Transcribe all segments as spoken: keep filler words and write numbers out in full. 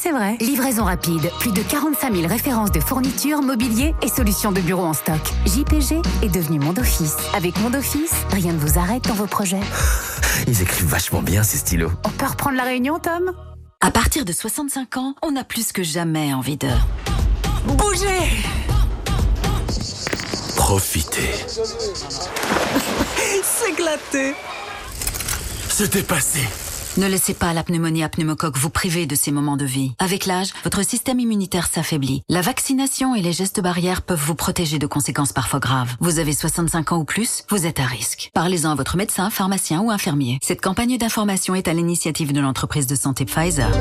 c'est vrai. Livraison rapide, plus de quarante-cinq mille références de fournitures, mobilier et solutions de bureau en stock. J P G est devenu Monde Office. Avec Monde Office, rien ne vous arrête dans vos projets. Ils écrivent vachement bien ces stylos. On peut reprendre la réunion, Tom ? À partir de soixante-cinq ans, on a plus que jamais envie de... bouger. Profitez. S'éclater. Se dépasser. Ne laissez pas la pneumonie à pneumocoque vous priver de ces moments de vie. Avec l'âge, votre système immunitaire s'affaiblit. La vaccination et les gestes barrières peuvent vous protéger de conséquences parfois graves. Vous avez soixante-cinq ans ou plus, vous êtes à risque. Parlez-en à votre médecin, pharmacien ou infirmier. Cette campagne d'information est à l'initiative de l'entreprise de santé Pfizer.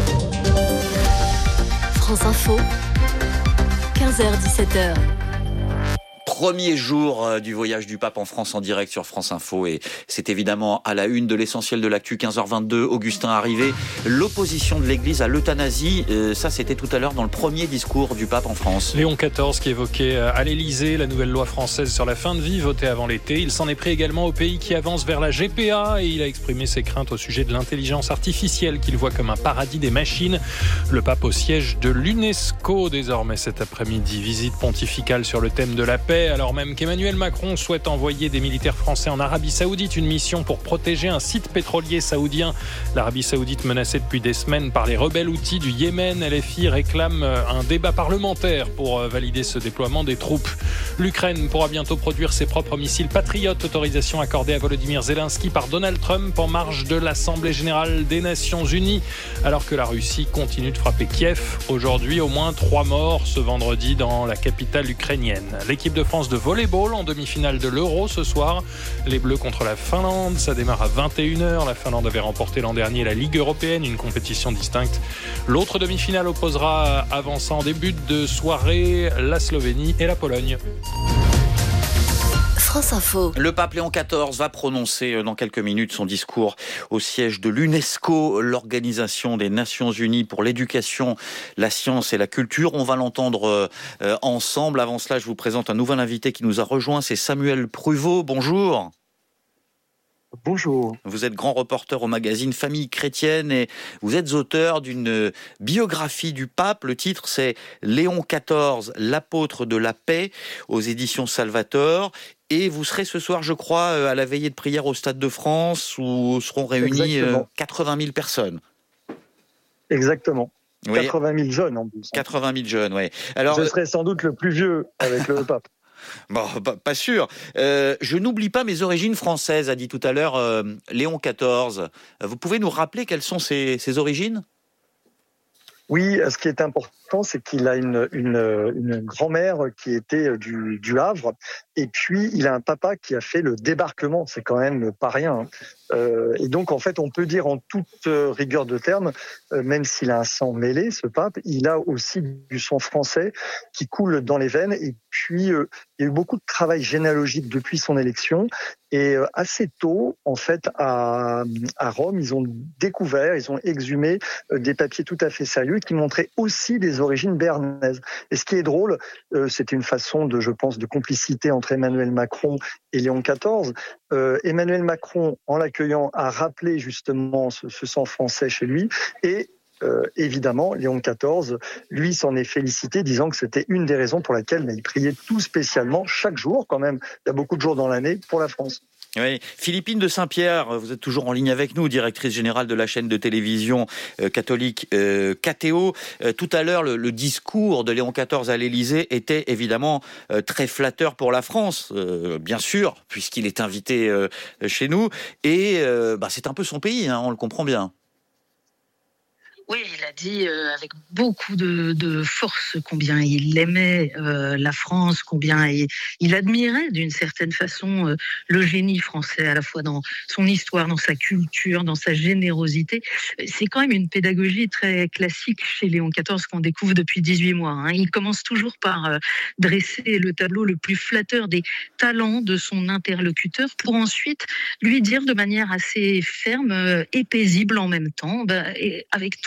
France Info, quinze heures dix-sept heures. Premier jour du voyage du pape en France en direct sur France Info et c'est évidemment à la une de l'essentiel de l'actu. Quinze heures vingt-deux, Augustin arrivé. L'opposition de l'Église à l'euthanasie, euh, ça c'était tout à l'heure dans le premier discours du pape en France. Léon quatorze qui évoquait à l'Élysée la nouvelle loi française sur la fin de vie votée avant l'été. Il s'en est pris également au pays qui avance vers la G P A et il a exprimé ses craintes au sujet de l'intelligence artificielle qu'il voit comme un paradis des machines. Le pape au siège de l'UNESCO désormais cet après-midi. Visite pontificale sur le thème de la paix. Alors même qu'Emmanuel Macron souhaite envoyer des militaires français en Arabie Saoudite, une mission pour protéger un site pétrolier saoudien. L'Arabie Saoudite menacée depuis des semaines par les rebelles houthis du Yémen. L F I réclame un débat parlementaire pour valider ce déploiement des troupes. L'Ukraine pourra bientôt produire ses propres missiles patriotes. Autorisation accordée à Volodymyr Zelensky par Donald Trump en marge de l'Assemblée générale des Nations Unies. Alors que la Russie continue de frapper Kiev. Aujourd'hui, au moins trois morts ce vendredi dans la capitale ukrainienne. L'équipe de France de volleyball en demi-finale de l'Euro ce soir. Les Bleus contre la Finlande, ça démarre à vingt et une heures. La Finlande avait remporté l'an dernier la Ligue européenne, une compétition distincte. L'autre demi-finale opposera, avançant en début de soirée, la Slovénie et la Pologne. France Info. Le pape Léon quatorze va prononcer dans quelques minutes son discours au siège de l'UNESCO, l'Organisation des Nations Unies pour l'éducation, la science et la culture. On va l'entendre euh, ensemble. Avant cela, je vous présente un nouvel invité qui nous a rejoint, c'est Samuel Pruvot. Bonjour. Bonjour. Vous êtes grand reporter au magazine Famille chrétienne et vous êtes auteur d'une biographie du pape. Le titre, c'est Léon quatorze, l'apôtre de la paix, aux éditions Salvator. Et vous serez ce soir, je crois, à la veillée de prière au Stade de France où seront réunis Exactement. quatre-vingt mille personnes. Exactement. Oui. quatre-vingt mille jeunes en plus. quatre-vingt mille jeunes, oui. Alors, je serai sans doute le plus vieux avec le pape. Bon, pas, pas sûr. Euh, je n'oublie pas mes origines françaises, a dit tout à l'heure euh, Léon quatorze. Vous pouvez nous rappeler quelles sont ses, ses origines ? Oui, ce qui est important, c'est qu'il a une, une, une grand-mère qui était du, du Havre, et puis il a un papa qui a fait le débarquement. C'est quand même pas rien. Hein. Euh, et donc, en fait, on peut dire en toute rigueur de terme, euh, même s'il a un sang mêlé, ce pape, il a aussi du sang français qui coule dans les veines. Et puis, euh, il y a eu beaucoup de travail généalogique depuis son élection. Et euh, assez tôt, en fait, à, à Rome, ils ont découvert, ils ont exhumé euh, des papiers tout à fait sérieux qui montraient aussi des origines béarnaises. Et ce qui est drôle, euh, c'était une façon de, je pense, de complicité entre Emmanuel Macron et Léon quatorze. Euh, Emmanuel Macron, en l'accueillant, a rappelé justement ce, ce sang français chez lui et euh, évidemment, Léon quatorze, lui, s'en est félicité, disant que c'était une des raisons pour laquelle il priait tout spécialement, chaque jour quand même, il y a beaucoup de jours dans l'année, pour la France. Oui. Philippine de Saint-Pierre, vous êtes toujours en ligne avec nous, directrice générale de la chaîne de télévision euh, catholique euh, K T O. Euh, tout à l'heure, le, le discours de Léon quatorze à l'Élysée était évidemment euh, très flatteur pour la France, euh, bien sûr, puisqu'il est invité euh, chez nous. Et euh, bah, c'est un peu son pays, hein, on le comprend bien. Oui, il a dit euh, avec beaucoup de, de force combien il aimait euh, la France, combien il, il admirait d'une certaine façon euh, le génie français, à la fois dans son histoire, dans sa culture, dans sa générosité. C'est quand même une pédagogie très classique chez Léon quatorze qu'on découvre depuis dix-huit mois. Hein. Il commence toujours par euh, dresser le tableau le plus flatteur des talents de son interlocuteur pour ensuite lui dire de manière assez ferme euh, et paisible en même temps, bah, et avec toute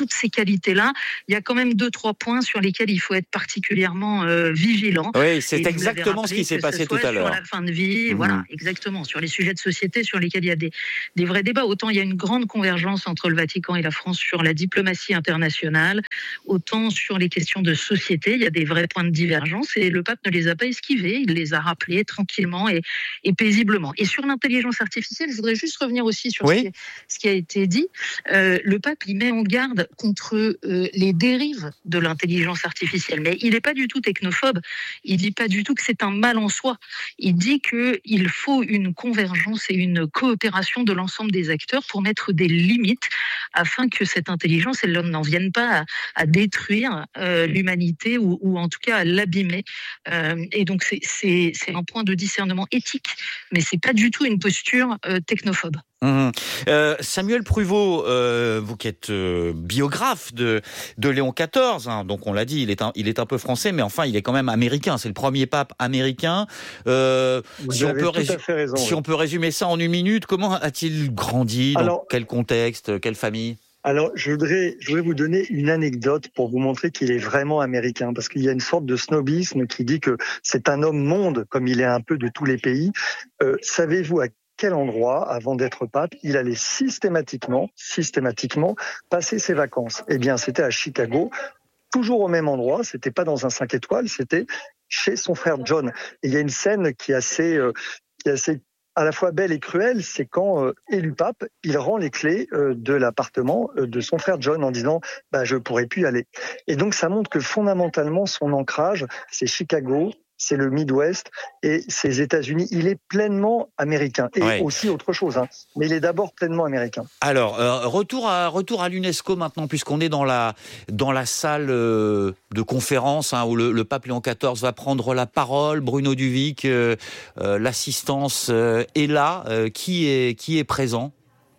toutes ces qualités-là, il y a quand même deux, trois points sur lesquels il faut être particulièrement euh, vigilant. Oui, c'est exactement ce qui s'est passé tout à l'heure. Sur la fin de vie, mmh. voilà, exactement. Sur les sujets de société sur lesquels il y a des, des vrais débats. Autant il y a une grande convergence entre le Vatican et la France sur la diplomatie internationale, autant sur les questions de société, il y a des vrais points de divergence et le pape ne les a pas esquivés, il les a rappelés tranquillement et, et paisiblement. Et sur l'intelligence artificielle, je voudrais juste revenir aussi sur oui. ce, qui, ce qui a été dit. Euh, le pape, il met en garde contre euh, les dérives de l'intelligence artificielle, mais il n'est pas du tout technophobe, il dit pas du tout que c'est un mal en soi, il dit qu'il faut une convergence et une coopération de l'ensemble des acteurs pour mettre des limites afin que cette intelligence, elle n'en vienne pas à, à détruire euh, l'humanité ou, ou en tout cas à l'abîmer. Euh, et donc c'est, c'est, c'est un point de discernement éthique, mais c'est pas du tout une posture euh, technophobe. Mmh. Euh, Samuel Pruvot, euh, vous qui êtes euh, biographe de, de Léon quatorze, hein, donc on l'a dit, il est, un, il est un peu français, mais enfin il est quand même américain, c'est le premier pape américain. Euh, si, on peut résu- raison, si oui. on peut résumer ça en une minute, comment a-t-il grandi, dans Alors, quel contexte, quelle famille ? Alors, je voudrais, je voudrais vous donner une anecdote pour vous montrer qu'il est vraiment américain, parce qu'il y a une sorte de snobisme qui dit que c'est un homme monde, comme il est un peu de tous les pays. Euh, savez-vous à quel endroit, avant d'être pape, il allait systématiquement, systématiquement passer ses vacances? Eh bien, c'était à Chicago, toujours au même endroit. C'était pas dans un cinq étoiles, c'était chez son frère John. Et il y a une scène qui est assez, euh, qui est assez à la fois belle et cruelle, c'est quand, euh, élu pape, il rend les clés euh, de l'appartement euh, de son frère John en disant bah, « je pourrais plus y aller ». Et donc, ça montre que fondamentalement, son ancrage, c'est Chicago, c'est le Midwest et c'est les États-Unis. Il est pleinement américain et ouais. aussi autre chose, hein. Mais il est d'abord pleinement américain. Alors, euh, retour à retour à l'UNESCO maintenant, puisqu'on est dans la dans la salle euh, de conférence hein, où le, le pape Léon quatorze va prendre la parole. Bruno Duvic, euh, euh, l'assistance euh, est là. Euh, qui est qui est présent?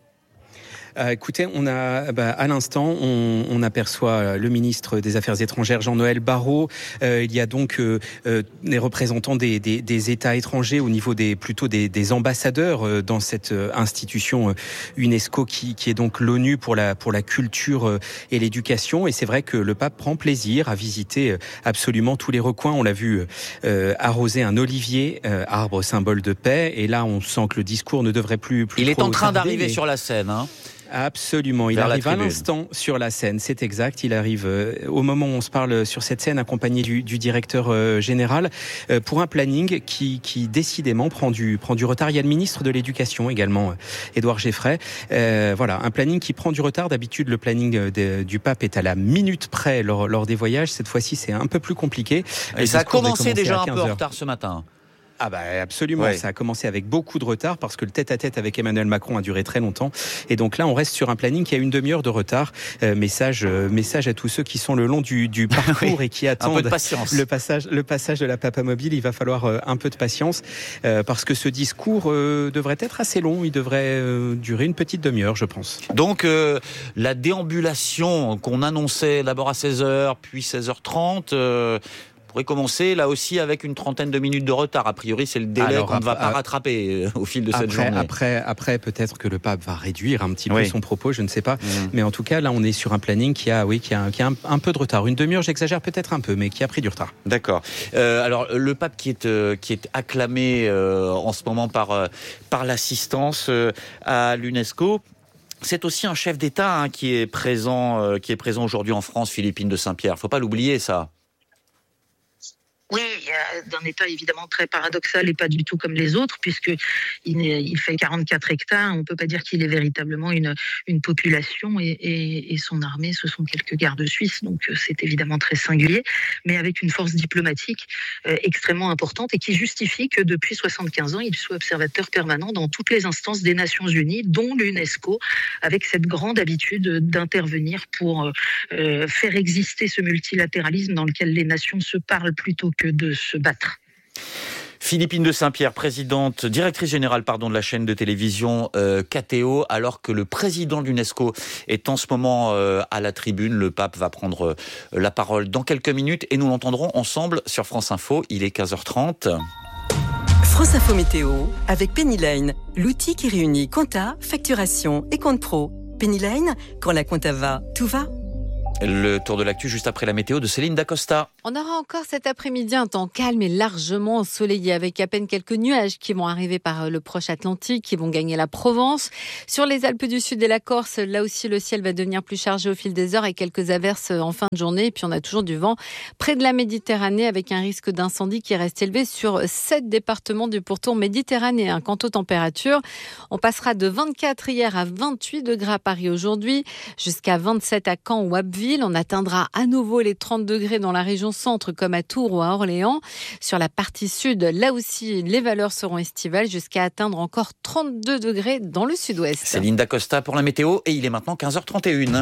Euh, écoutez, on a, bah, à l'instant, on, on aperçoit le ministre des Affaires étrangères, Jean-Noël Barrot. Euh, il y a donc euh, euh, les représentants des, des, des États étrangers au niveau des plutôt des, des ambassadeurs euh, dans cette euh, institution euh, UNESCO qui, qui est donc l'ONU pour la pour la culture euh, et l'éducation. Et c'est vrai que le pape prend plaisir à visiter euh, absolument tous les recoins. On l'a vu euh, arroser un olivier, euh, arbre symbole de paix. Et là, on sent que le discours ne devrait plus. plus il est en train tarder, d'arriver mais... sur la scène, hein. Absolument, il Vers arrive à l'instant sur la scène, c'est exact. Il arrive euh, au moment où on se parle sur cette scène, accompagné du, du directeur euh, général, euh, pour un planning qui, qui décidément prend du, prend du retard. Il y a le ministre de l'Éducation également, euh, Édouard Geffray. Euh, voilà, un planning qui prend du retard. D'habitude, le planning de, du pape est à la minute près lors, lors des voyages. Cette fois-ci, c'est un peu plus compliqué. Et ça a commencé déjà un peu en retard ce matin. Ah bah absolument, ouais. Ça a commencé avec beaucoup de retard parce que le tête-à-tête avec Emmanuel Macron a duré très longtemps. Et donc là, on reste sur un planning qui a une demi-heure de retard. Euh, message, euh, message à tous ceux qui sont le long du, du parcours oui. et qui attendent un peu de patience. le passage, le passage de la Papamobile. Il va falloir euh, un peu de patience euh, parce que ce discours euh, devrait être assez long. Il devrait euh, durer une petite demi-heure, je pense. Donc euh, la déambulation qu'on annonçait d'abord à seize heures, puis seize heures trente... Euh pourrait commencer là aussi avec une trentaine de minutes de retard. A priori, c'est le délai Alors, qu'on ne va pas rattraper au fil de après, cette journée. Après, après, peut-être que le pape va réduire un petit oui. peu son propos, je ne sais pas. Mmh. Mais en tout cas, là, on est sur un planning qui a, oui, qui a, qui a un, un peu de retard. Une demi-heure, j'exagère peut-être un peu, mais qui a pris du retard. D'accord. Euh, alors, le pape qui est euh, qui est acclamé euh, en ce moment par euh, par l'assistance euh, à l'UNESCO. C'est aussi un chef d'État hein, qui est présent, euh, qui est présent aujourd'hui en France, Philippine de Saint-Pierre. Faut pas l'oublier, ça. Oui, d'un État évidemment très paradoxal et pas du tout comme les autres, puisque il, il fait quarante-quatre hectares. On peut pas dire qu'il est véritablement une une population et, et, et son armée, ce sont quelques gardes suisses. Donc c'est évidemment très singulier, mais avec une force diplomatique euh, extrêmement importante et qui justifie que depuis soixante-quinze ans, il soit observateur permanent dans toutes les instances des Nations Unies, dont l'UNESCO, avec cette grande habitude d'intervenir pour euh, faire exister ce multilatéralisme dans lequel les nations se parlent plutôt que de se battre. Philippine de Saint-Pierre, présidente, directrice générale pardon, de la chaîne de télévision euh, K T O, alors que le président de l'UNESCO est en ce moment euh, à la tribune. Le pape va prendre euh, la parole dans quelques minutes et nous l'entendrons ensemble sur France Info. Il est quinze heures trente. France Info Météo avec Pennyline, l'outil qui réunit compta, facturation et compte pro. Pennyline, quand la compta va, tout va. Le tour de l'actu juste après la météo de Céline Dacosta. On aura encore cet après-midi un temps calme et largement ensoleillé avec à peine quelques nuages qui vont arriver par le proche Atlantique, qui vont gagner la Provence. Sur les Alpes du Sud et la Corse, là aussi le ciel va devenir plus chargé au fil des heures et quelques averses en fin de journée. Et puis on a toujours du vent près de la Méditerranée avec un risque d'incendie qui reste élevé sur sept départements du pourtour méditerranéen. Quant aux températures, on passera de vingt-quatre hier à vingt-huit degrés à Paris aujourd'hui, jusqu'à vingt-sept à Caen ou Abbeville. On atteindra à nouveau les trente degrés dans la région centre comme à Tours ou à Orléans. Sur la partie sud, là aussi, les valeurs seront estivales jusqu'à atteindre encore trente-deux degrés dans le sud-ouest. Céline Dacosta pour la météo et il est maintenant quinze heures trente et une.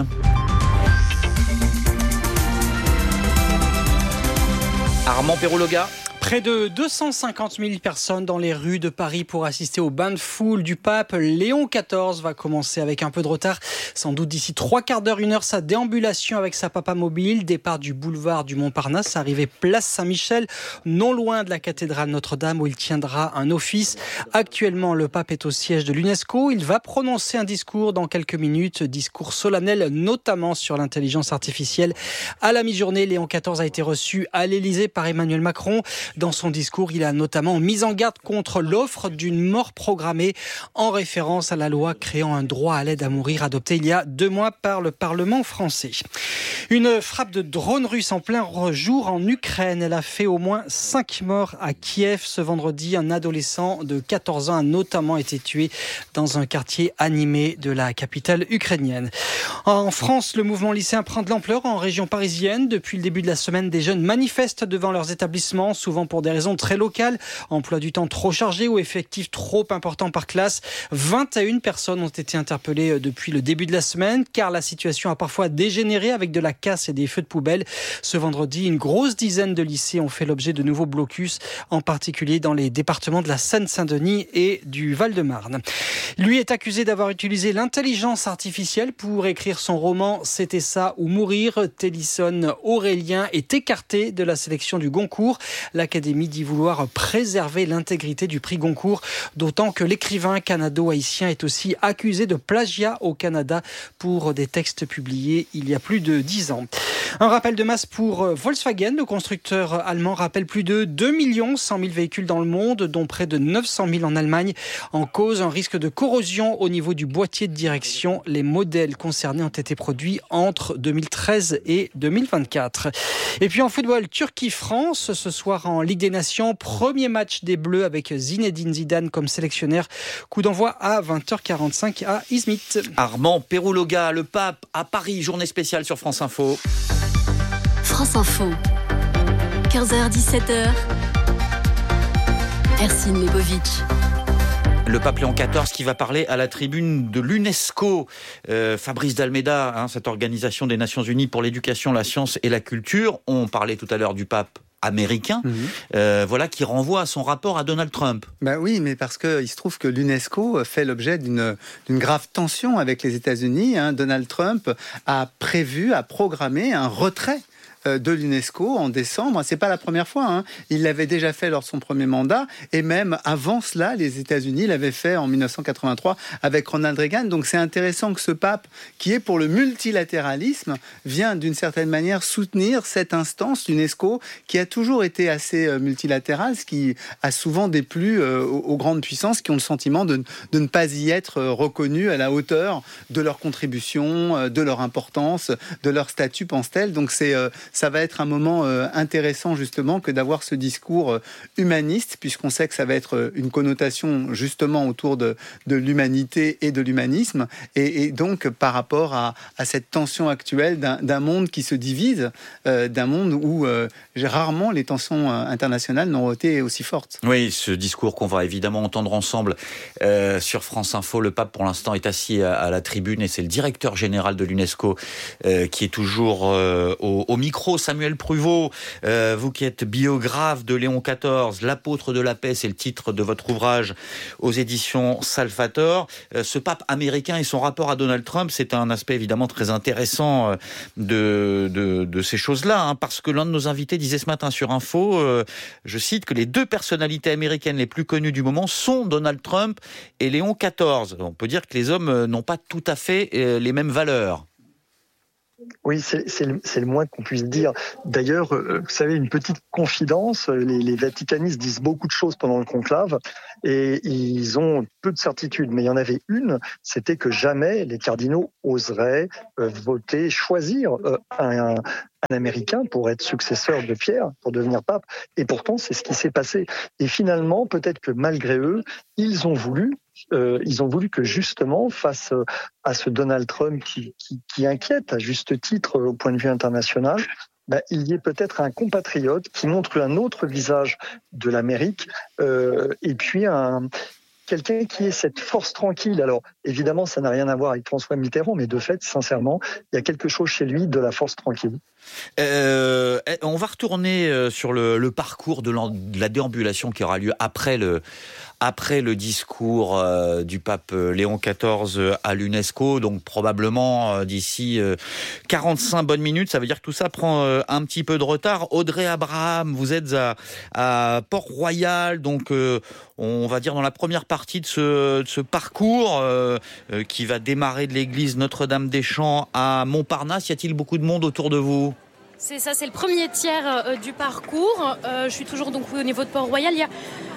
Armand Perrologa. Près de deux cent cinquante mille personnes dans les rues de Paris pour assister au bain de foule du pape. Léon quatorze va commencer avec un peu de retard. Sans doute d'ici trois quarts d'heure, une heure, sa déambulation avec sa papa mobile. Départ du boulevard du Montparnasse, arrivée place Saint-Michel, non loin de la cathédrale Notre-Dame où il tiendra un office. Actuellement, le pape est au siège de l'UNESCO. Il va prononcer un discours dans quelques minutes. Discours solennel, notamment sur l'intelligence artificielle. À la mi-journée, Léon quatorze a été reçu à l'Élysée par Emmanuel Macron. Dans son discours, il a notamment mis en garde contre l'offre d'une mort programmée en référence à la loi créant un droit à l'aide à mourir adoptée il y a deux mois par le Parlement français. Une frappe de drone russe en plein jour en Ukraine. Elle a fait au moins cinq morts à Kiev. Ce vendredi, un adolescent de quatorze ans a notamment été tué dans un quartier animé de la capitale ukrainienne. En France, le mouvement lycéen prend de l'ampleur en région parisienne. Depuis le début de la semaine, des jeunes manifestent devant leurs établissements, souvent pour des raisons très locales, emploi du temps trop chargé ou effectif trop important par classe. vingt et une personnes ont été interpellées depuis le début de la semaine, car la situation a parfois dégénéré avec de la casse et des feux de poubelle. Ce vendredi, une grosse dizaine de lycées ont fait l'objet de nouveaux blocus, en particulier dans les départements de la Seine-Saint-Denis et du Val-de-Marne. Lui est accusé d'avoir utilisé l'intelligence artificielle pour écrire son roman « C'était ça ou mourir ». Télisson Aurélien est écarté de la sélection du Goncourt. L'Académie dit vouloir préserver l'intégrité du prix Goncourt, d'autant que l'écrivain canado-haïtien est aussi accusé de plagiat au Canada pour des textes publiés il y a plus de dix ans. Un rappel de masse pour Volkswagen. Le constructeur allemand rappelle plus de deux millions cent mille véhicules dans le monde, dont près de neuf cent mille en Allemagne. En cause, un risque de corrosion au niveau du boîtier de direction. Les modèles concernés ont été produits entre deux mille treize et deux mille vingt-quatre. Et puis en football, Turquie-France, ce soir en Ligue des Nations. Premier match des Bleus avec Zinedine Zidane comme sélectionneur. Coup d'envoi à vingt heures quarante-cinq à Izmit. Armand Perrologa, le pape à Paris, journée spéciale sur France Info. France Info, quinze heures dix-sept heures. Ercine Lebovic. Le pape Léon quatorze qui va parler à la tribune de l'UNESCO. Euh, Fabrice Dalméda, hein, cette organisation des Nations Unies pour l'éducation, la science et la culture. On parlait tout à l'heure du pape américain, mmh. euh, voilà, qui renvoie à son rapport à Donald Trump. Ben oui, mais parce qu'il se trouve que l'UNESCO fait l'objet d'une, d'une grave tension avec les États-Unis. Hein. Donald Trump a prévu, a programmé un retrait de l'UNESCO en décembre. C'est pas la première fois. Hein. Il l'avait déjà fait lors de son premier mandat et même avant cela, les États-Unis l'avaient fait en dix-neuf cent quatre-vingt-trois avec Ronald Reagan. Donc c'est intéressant que ce pape, qui est pour le multilatéralisme, vient d'une certaine manière soutenir cette instance, l'UNESCO, qui a toujours été assez multilatérale, ce qui a souvent déplu aux, aux grandes puissances qui ont le sentiment de, de ne pas y être reconnues à la hauteur de leur contribution, de leur importance, de leur statut, pense-t-elle. Donc c'est ça va être un moment euh, intéressant justement que d'avoir ce discours euh, humaniste, puisqu'on sait que ça va être une connotation justement autour de, de l'humanité et de l'humanisme, et, et donc par rapport à, à cette tension actuelle d'un, d'un monde qui se divise, euh, d'un monde où euh, rarement les tensions internationales n'ont été aussi fortes. Oui, ce discours qu'on va évidemment entendre ensemble euh, sur France Info. Le pape pour l'instant est assis à, à la tribune et c'est le directeur général de l'UNESCO euh, qui est toujours euh, au, au micro. Samuel Pruvot, euh, vous qui êtes biographe de Léon quatorze, l'apôtre de la paix, c'est le titre de votre ouvrage aux éditions Salvator. Euh, ce pape américain et son rapport à Donald Trump, c'est un aspect évidemment très intéressant de, de, de ces choses-là, hein, parce que l'un de nos invités disait ce matin sur Info, euh, je cite, que les deux personnalités américaines les plus connues du moment sont Donald Trump et Léon quatorze. On peut dire que les hommes n'ont pas tout à fait euh, les mêmes valeurs. Oui, c'est, c'est, le, c'est le moins qu'on puisse dire. D'ailleurs, euh, vous savez, une petite confidence, les, les vaticanistes disent beaucoup de choses pendant le conclave et ils ont peu de certitudes. Mais il y en avait une, c'était que jamais les cardinaux oseraient euh, voter, choisir euh, un, un Américain pour être successeur de Pierre, pour devenir pape. Et pourtant, c'est ce qui s'est passé. Et finalement, peut-être que malgré eux, ils ont voulu Euh, ils ont voulu que justement, face à ce Donald Trump qui, qui, qui inquiète à juste titre au point de vue international, bah, il y ait peut-être un compatriote qui montre un autre visage de l'Amérique euh, et puis un, quelqu'un qui ait cette force tranquille. Alors évidemment, ça n'a rien à voir avec François Mitterrand, mais de fait, sincèrement, il y a quelque chose chez lui de la force tranquille. Euh, on va retourner sur le, le parcours de, de la déambulation qui aura lieu après le Après le discours euh, du pape Léon quatorze à l'UNESCO, donc probablement euh, d'ici euh, quarante-cinq bonnes minutes, ça veut dire que tout ça prend euh, un petit peu de retard. Audrey Abraham, vous êtes à, à Port-Royal, donc euh, on va dire dans la première partie de ce, de ce parcours euh, euh, qui va démarrer de l'église Notre-Dame-des-Champs à Montparnasse. Y a-t-il beaucoup de monde autour de vous ? C'est ça, c'est le premier tiers euh, du parcours. Euh, je suis toujours donc au niveau de Port-Royal. Il y a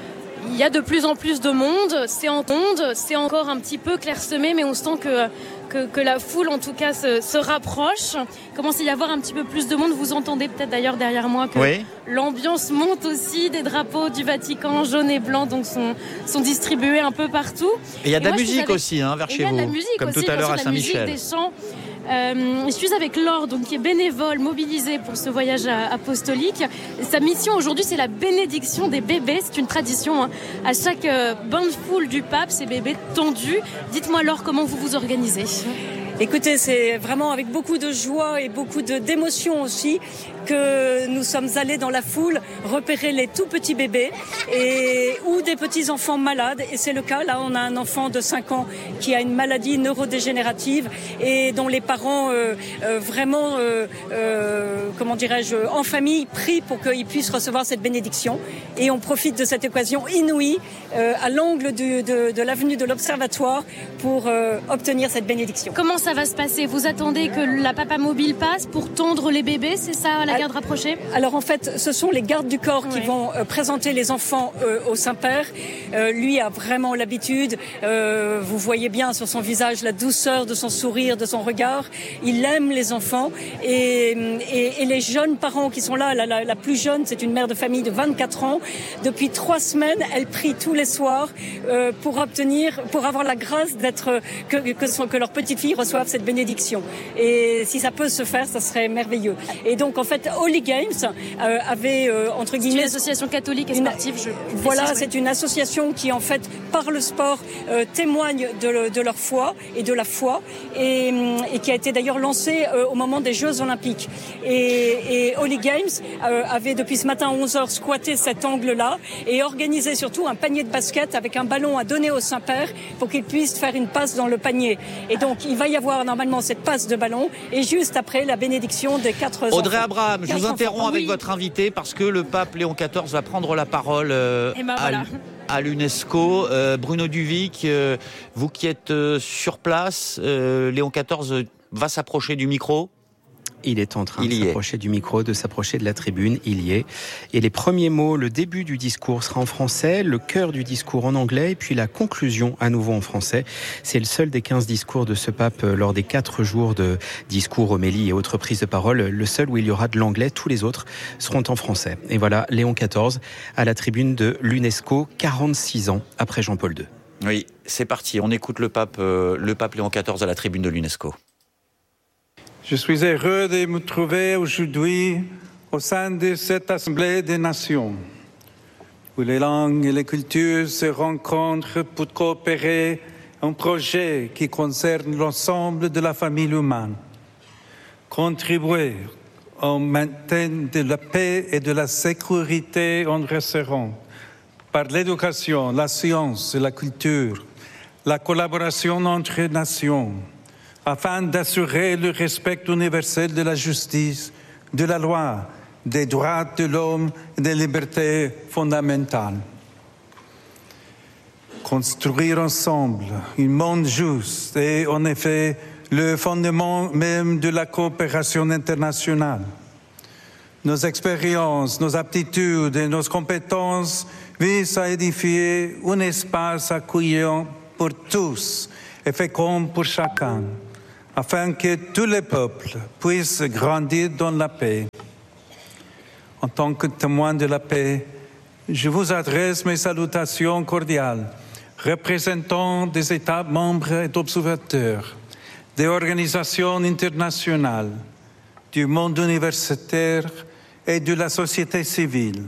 Il y a de plus en plus de monde, c'est en monde, c'est encore un petit peu clairsemé, mais on sent que, que, que la foule en tout cas se, se rapproche. Il commence à y avoir un petit peu plus de monde, vous entendez peut-être d'ailleurs derrière moi que oui. L'ambiance monte aussi, des drapeaux du Vatican jaune et blanc donc sont, sont distribués un peu partout. Et il y a de la musique avec... aussi hein, vers et chez vous, comme aussi, tout à l'heure à Saint-Michel. Des chants. Euh, je suis avec Laure, donc, qui est bénévole, mobilisée pour ce voyage apostolique. Sa mission aujourd'hui, c'est la bénédiction des bébés. C'est une tradition hein. À chaque euh, bain de foule du pape, ces bébés tendus. Dites-moi Laure, comment vous vous organisez ? Écoutez, c'est vraiment avec beaucoup de joie et beaucoup de, d'émotion aussi que nous sommes allés dans la foule repérer les tout petits bébés et, ou des petits enfants malades. Et c'est le cas. Là, on a un enfant de cinq ans qui a une maladie neurodégénérative et dont les parents euh, euh, vraiment, euh, euh, comment dirais-je, en famille, prient pour qu'ils puissent recevoir cette bénédiction. Et on profite de cette occasion inouïe euh, à l'angle du, de, de l'avenue de l'Observatoire pour euh, obtenir cette bénédiction. Comment ça va se passer ? Vous attendez que la Papa Mobile passe pour tondre les bébés, c'est ça la garde rapprochée ? Alors en fait, ce sont les gardes du corps oui. qui vont euh, présenter les enfants euh, au Saint-Père. Euh, lui a vraiment l'habitude. Euh, vous voyez bien sur son visage la douceur de son sourire, de son regard. Il aime les enfants et, et, et les jeunes parents qui sont là. La, la, la plus jeune, c'est une mère de famille de vingt-quatre ans. Depuis trois semaines, elle prie tous les soirs euh, pour obtenir, pour avoir la grâce d'être que, que, son, que leur petite fille reçoive cette bénédiction. Et si ça peut se faire, ça serait merveilleux. Et donc en fait, Holy Games euh, avait euh, entre guillemets c'est une association catholique et sportive. Je... Voilà, c'est, c'est une association qui en fait par le sport euh, témoigne de, de leur foi et de la foi et, et qui a été d'ailleurs lancée euh, au moment des Jeux Olympiques. Et, et Holy Games euh, avait depuis ce matin à onze heures squatté cet angle-là et organisé surtout un panier de basket avec un ballon à donner au Saint-Père pour qu'il puisse faire une passe dans le panier. Et donc il va y avoir normalement cette passe de ballon et juste après la bénédiction des quatre enfants. Audrey Abraham, je vous interromps avec oui. votre invité parce que le pape Léon quatorze va prendre la parole euh, ben voilà. à, à l'UNESCO. Euh, Bruno Duvic, euh, vous qui êtes euh, sur place, euh, Léon quatorze va s'approcher du micro. Il est en train il de s'approcher du micro, de s'approcher de la tribune, il y est. Et les premiers mots, le début du discours sera en français, le cœur du discours en anglais, et puis la conclusion à nouveau en français. C'est le seul des quinze discours de ce pape lors des quatre jours de discours, homélie et autres prises de parole, le seul où il y aura de l'anglais, tous les autres seront en français. Et voilà, Léon quatorze à la tribune de l'UNESCO, quarante-six ans après Jean-Paul deux. Oui, c'est parti, on écoute le pape, euh, le pape Léon quatorze à la tribune de l'UNESCO. Je suis heureux de me trouver aujourd'hui au sein de cette Assemblée des Nations, où les langues et les cultures se rencontrent pour coopérer un projet qui concerne l'ensemble de la famille humaine. Contribuer au maintien de la paix et de la sécurité en resserrant, par l'éducation, la science et la culture, la collaboration entre nations, afin d'assurer le respect universel de la justice, de la loi, des droits de l'homme et des libertés fondamentales. Construire ensemble un monde juste est en effet le fondement même de la coopération internationale. Nos expériences, nos aptitudes et nos compétences visent à édifier un espace accueillant pour tous et fécond pour chacun, afin que tous les peuples puissent grandir dans la paix. En tant que témoin de la paix, je vous adresse mes salutations cordiales, représentants des États membres et d'observateurs, des organisations internationales, du monde universitaire et de la société civile.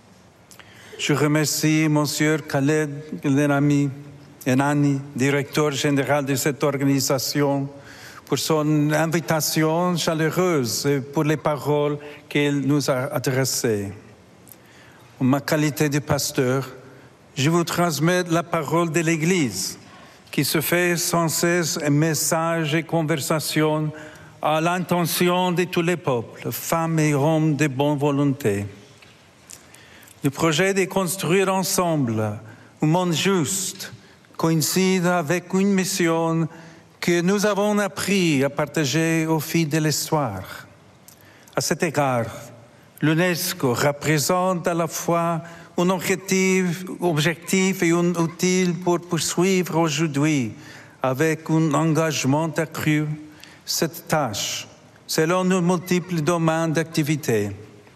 Je remercie M. Khaled Enani, Enani, directeur général de cette organisation, pour son invitation chaleureuse et pour les paroles qu'il nous a adressées. En ma qualité de pasteur, je vous transmets la parole de l'Église, qui se fait sans cesse un message et conversation à l'intention de tous les peuples, femmes et hommes de bonne volonté. Le projet de construire ensemble un monde juste coïncide avec une mission que nous avons appris à partager au fil de l'histoire. À cet égard, l'UNESCO représente à la fois un objectif, objectif et un outil pour poursuivre aujourd'hui, avec un engagement accru, cette tâche, selon nos multiples domaines d'activité.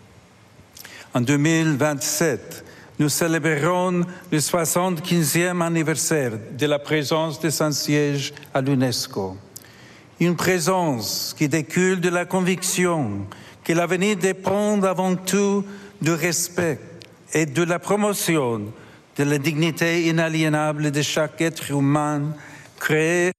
En deux mille vingt-sept, nous célébrerons le soixante-quinzième anniversaire de la présence de Saint-Siège à l'UNESCO. Une présence qui découle de la conviction que l'avenir dépend avant tout du respect et de la promotion de la dignité inaliénable de chaque être humain créé.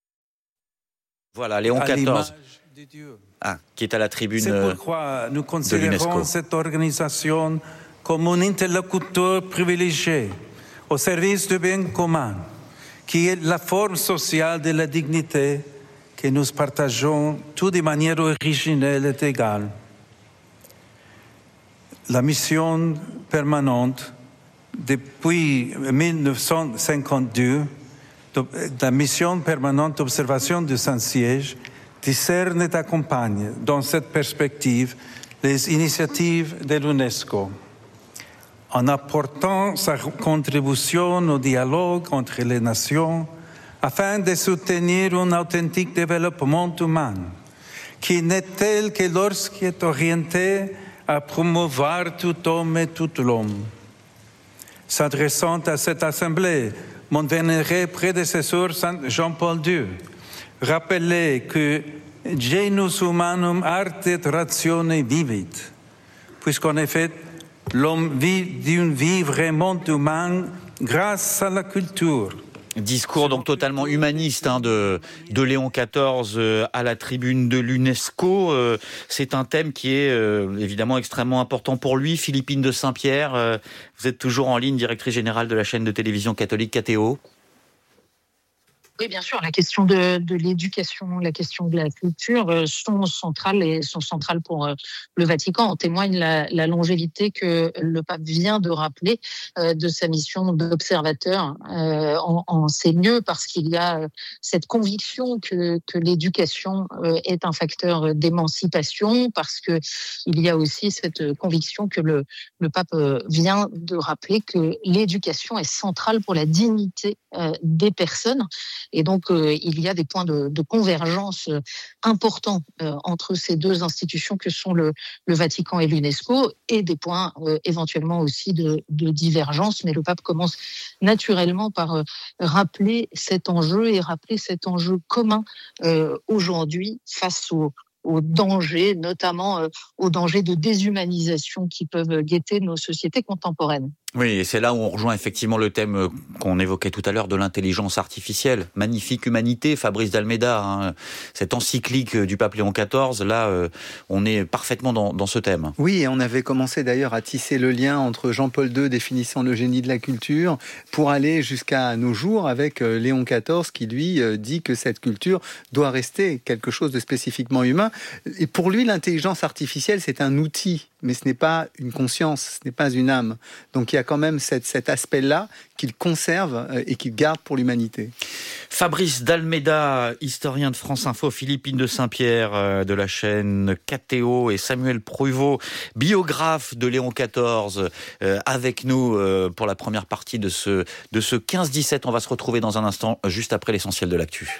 Voilà, Léon quatorze, ah, qui est à la tribune de l'UNESCO. C'est pourquoi nous considérons cette organisation comme un interlocuteur privilégié au service du bien commun, qui est la forme sociale de la dignité que nous partageons tous de manière originelle et égale. La mission permanente depuis mille neuf cent cinquante-deux, la mission permanente d'observation de Saint-Siège, discerne et accompagne dans cette perspective les initiatives de l'UNESCO. En apportant sa contribution au dialogue entre les nations, afin de soutenir un authentique développement humain, qui n'est tel que lorsqu'il est orienté à promouvoir tout homme et tout l'homme. S'adressant à cette assemblée, mon vénéré prédécesseur Saint Jean-Paul deux rappelait que genus humanum arte et ratione vivit, puisqu'en effet, l'homme vit d'une vie vraiment humaine grâce à la culture. Discours donc totalement humaniste hein, de, de Léon quatorze euh, à la tribune de l'UNESCO. Euh, c'est un thème qui est euh, évidemment extrêmement important pour lui. Philippine de Saint-Pierre, euh, vous êtes toujours en ligne, directrice générale de la chaîne de télévision catholique K T O. Oui, bien sûr, la question de, de l'éducation, la question de la culture sont centrales et sont centrales pour le Vatican. En témoigne la, la longévité que le pape vient de rappeler euh, de sa mission d'observateur euh, en, en ces lieux, parce qu'il y a cette conviction que, que l'éducation euh, est un facteur d'émancipation, parce que il y a aussi cette conviction que le, le pape vient de rappeler que l'éducation est centrale pour la dignité euh, des personnes. Et donc, euh, il y a des points de, de convergence euh, importants euh, entre ces deux institutions que sont le, le Vatican et l'UNESCO, et des points euh, éventuellement aussi de, de divergence. Mais le pape commence naturellement par euh, rappeler cet enjeu et rappeler cet enjeu commun euh, aujourd'hui face au aux dangers, notamment euh, aux dangers de déshumanisation qui peuvent guetter nos sociétés contemporaines. Oui, et c'est là où on rejoint effectivement le thème qu'on évoquait tout à l'heure de l'intelligence artificielle. Magnifique humanité, Fabrice d'Almeida, hein, cette encyclique du pape Léon quatorze, là, euh, on est parfaitement dans, dans ce thème. Oui, et on avait commencé d'ailleurs à tisser le lien entre Jean-Paul deux définissant le génie de la culture pour aller jusqu'à nos jours avec Léon quatorze qui, lui, dit que cette culture doit rester quelque chose de spécifiquement humain. Et pour lui, l'intelligence artificielle, c'est un outil mais ce n'est pas une conscience, ce n'est pas une âme. Donc il y a quand même cette, cet aspect-là qu'il conserve et qu'il garde pour l'humanité. Fabrice Dalméda, historien de France Info, Philippine de Saint-Pierre de la chaîne K T O et Samuel Pruvot, biographe de Léon quatorze, avec nous pour la première partie de ce, de ce quinze dix-sept. On va se retrouver dans un instant, juste après l'essentiel de l'actu.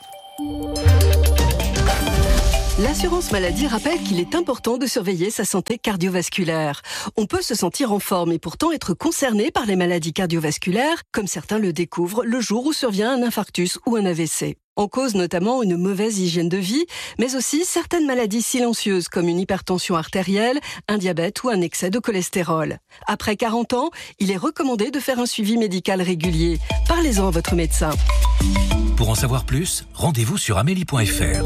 L'assurance maladie rappelle qu'il est important de surveiller sa santé cardiovasculaire. On peut se sentir en forme et pourtant être concerné par les maladies cardiovasculaires, comme certains le découvrent le jour où survient un infarctus ou un A V C. En cause notamment une mauvaise hygiène de vie, mais aussi certaines maladies silencieuses comme une hypertension artérielle, un diabète ou un excès de cholestérol. Après quarante ans, il est recommandé de faire un suivi médical régulier. Parlez-en à votre médecin. Pour en savoir plus, rendez-vous sur amélie point f r.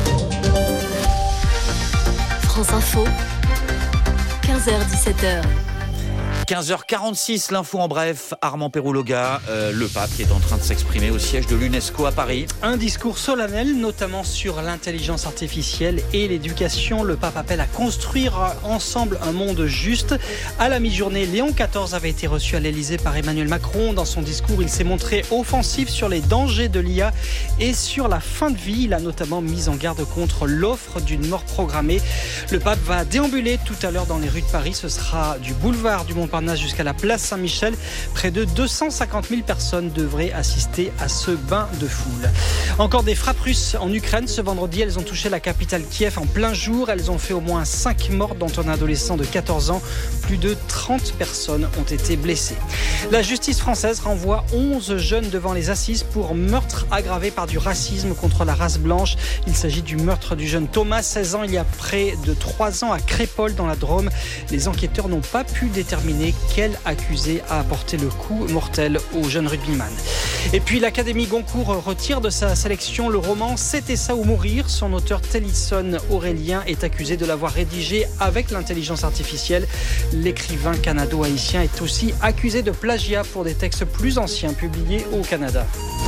France Info, quinze heures dix-sept heures. quinze heures quarante-six, l'info en bref. Armand Pérouloga, euh, le pape qui est en train de s'exprimer au siège de l'UNESCO à Paris. Un discours solennel, notamment sur l'intelligence artificielle et l'éducation. Le pape appelle à construire ensemble un monde juste. À la mi-journée, Léon quatorze avait été reçu à l'Élysée par Emmanuel Macron. Dans son discours, il s'est montré offensif sur les dangers de l'I A et sur la fin de vie. Il a notamment mis en garde contre l'offre d'une mort programmée. Le pape va déambuler tout à l'heure dans les rues de Paris. Ce sera du boulevard du Montparnasse jusqu'à la place Saint-Michel. Près de deux cent cinquante mille personnes devraient assister à ce bain de foule. Encore des frappes russes en Ukraine. Ce vendredi, elles ont touché la capitale Kiev en plein jour. Elles ont fait au moins cinq morts, dont un adolescent de quatorze ans. Plus de trente personnes ont été blessées. La justice française renvoie onze jeunes devant les assises pour meurtre aggravé par du racisme contre la race blanche. Il s'agit du meurtre du jeune Thomas, seize ans, il y a près de trois ans à Crépol dans la Drôme. Les enquêteurs n'ont pas pu déterminer quel accusé a apporté le coup mortel au jeune rugbyman. Et puis l'Académie Goncourt retire de sa sélection le roman C'était ça ou mourir. Son auteur Tennyson Aurélien est accusé de l'avoir rédigé avec l'intelligence artificielle. L'écrivain canado-haïtien est aussi accusé de plagiat pour des textes plus anciens publiés au Canada.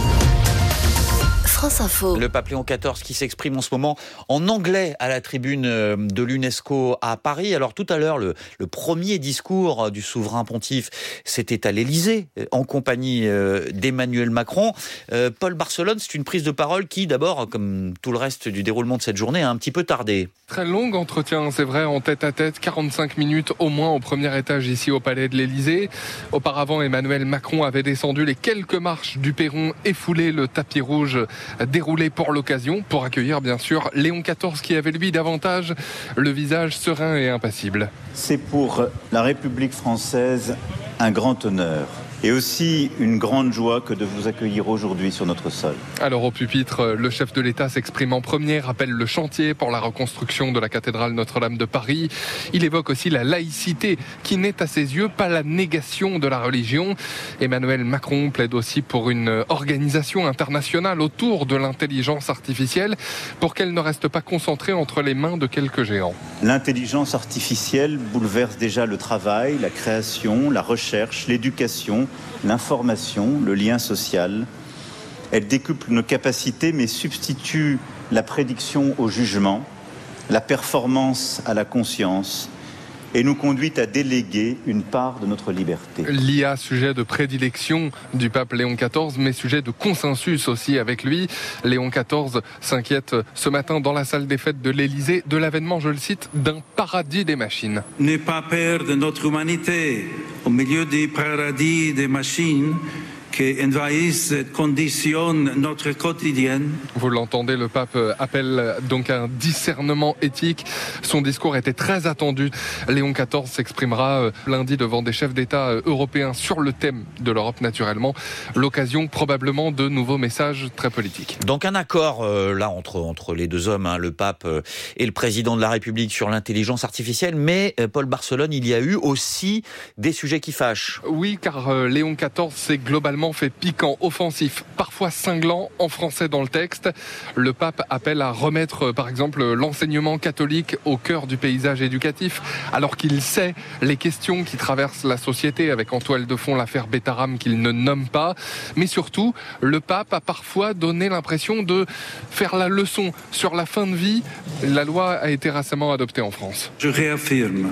France Info. Le pape Léon quatorze qui s'exprime en ce moment en anglais à la tribune de l'UNESCO à Paris. Alors tout à l'heure, le, le premier discours du souverain pontife, c'était à l'Élysée, en compagnie d'Emmanuel Macron. Euh, Paul Barcelone, c'est une prise de parole qui, d'abord, comme tout le reste du déroulement de cette journée, a un petit peu tardé. Très long entretien, c'est vrai, en tête à tête, quarante-cinq minutes au moins au premier étage ici au Palais de l'Élysée. Auparavant, Emmanuel Macron avait descendu les quelques marches du perron et foulé le tapis rouge déroulé pour l'occasion, pour accueillir bien sûr Léon quatorze qui avait lui davantage le visage serein et impassible. C'est pour la République française un grand honneur et aussi une grande joie que de vous accueillir aujourd'hui sur notre sol. Alors au pupitre, le chef de l'État s'exprime en premier, rappelle le chantier pour la reconstruction de la cathédrale Notre-Dame de Paris. Il évoque aussi la laïcité qui n'est à ses yeux pas la négation de la religion. Emmanuel Macron plaide aussi pour une organisation internationale autour de l'intelligence artificielle pour qu'elle ne reste pas concentrée entre les mains de quelques géants. L'intelligence artificielle bouleverse déjà le travail, la création, la recherche, l'éducation, l'information, le lien social. Elle décuple nos capacités mais substitue la prédiction au jugement, la performance à la conscience et nous conduit à déléguer une part de notre liberté. L'I A, sujet de prédilection du pape Léon quatorze, mais sujet de consensus aussi avec lui. Léon quatorze s'inquiète ce matin dans la salle des fêtes de l'Élysée de l'avènement, je le cite, d'un paradis des machines. Ne pas perdre notre humanité au milieu du paradis des machines qui envahissent et conditionnent notre quotidien. Vous l'entendez, le pape appelle donc à un discernement éthique. Son discours était très attendu. Léon quatorze s'exprimera lundi devant des chefs d'État européens sur le thème de l'Europe naturellement. L'occasion probablement de nouveaux messages très politiques. Donc un accord euh, là entre, entre les deux hommes, hein, le pape euh, et le président de la République sur l'intelligence artificielle. Mais euh, Paul Barcelone, il y a eu aussi des sujets qui fâchent. Oui, car euh, Léon quatorze s'est globalement fait piquant, offensif, parfois cinglant en français dans le texte. Le pape appelle à remettre par exemple l'enseignement catholique au cœur du paysage éducatif, alors qu'il sait les questions qui traversent la société, avec en toile de fond l'affaire Bétaram qu'il ne nomme pas. Mais surtout, le pape a parfois donné l'impression de faire la leçon sur la fin de vie. La loi a été récemment adoptée en France. Je réaffirme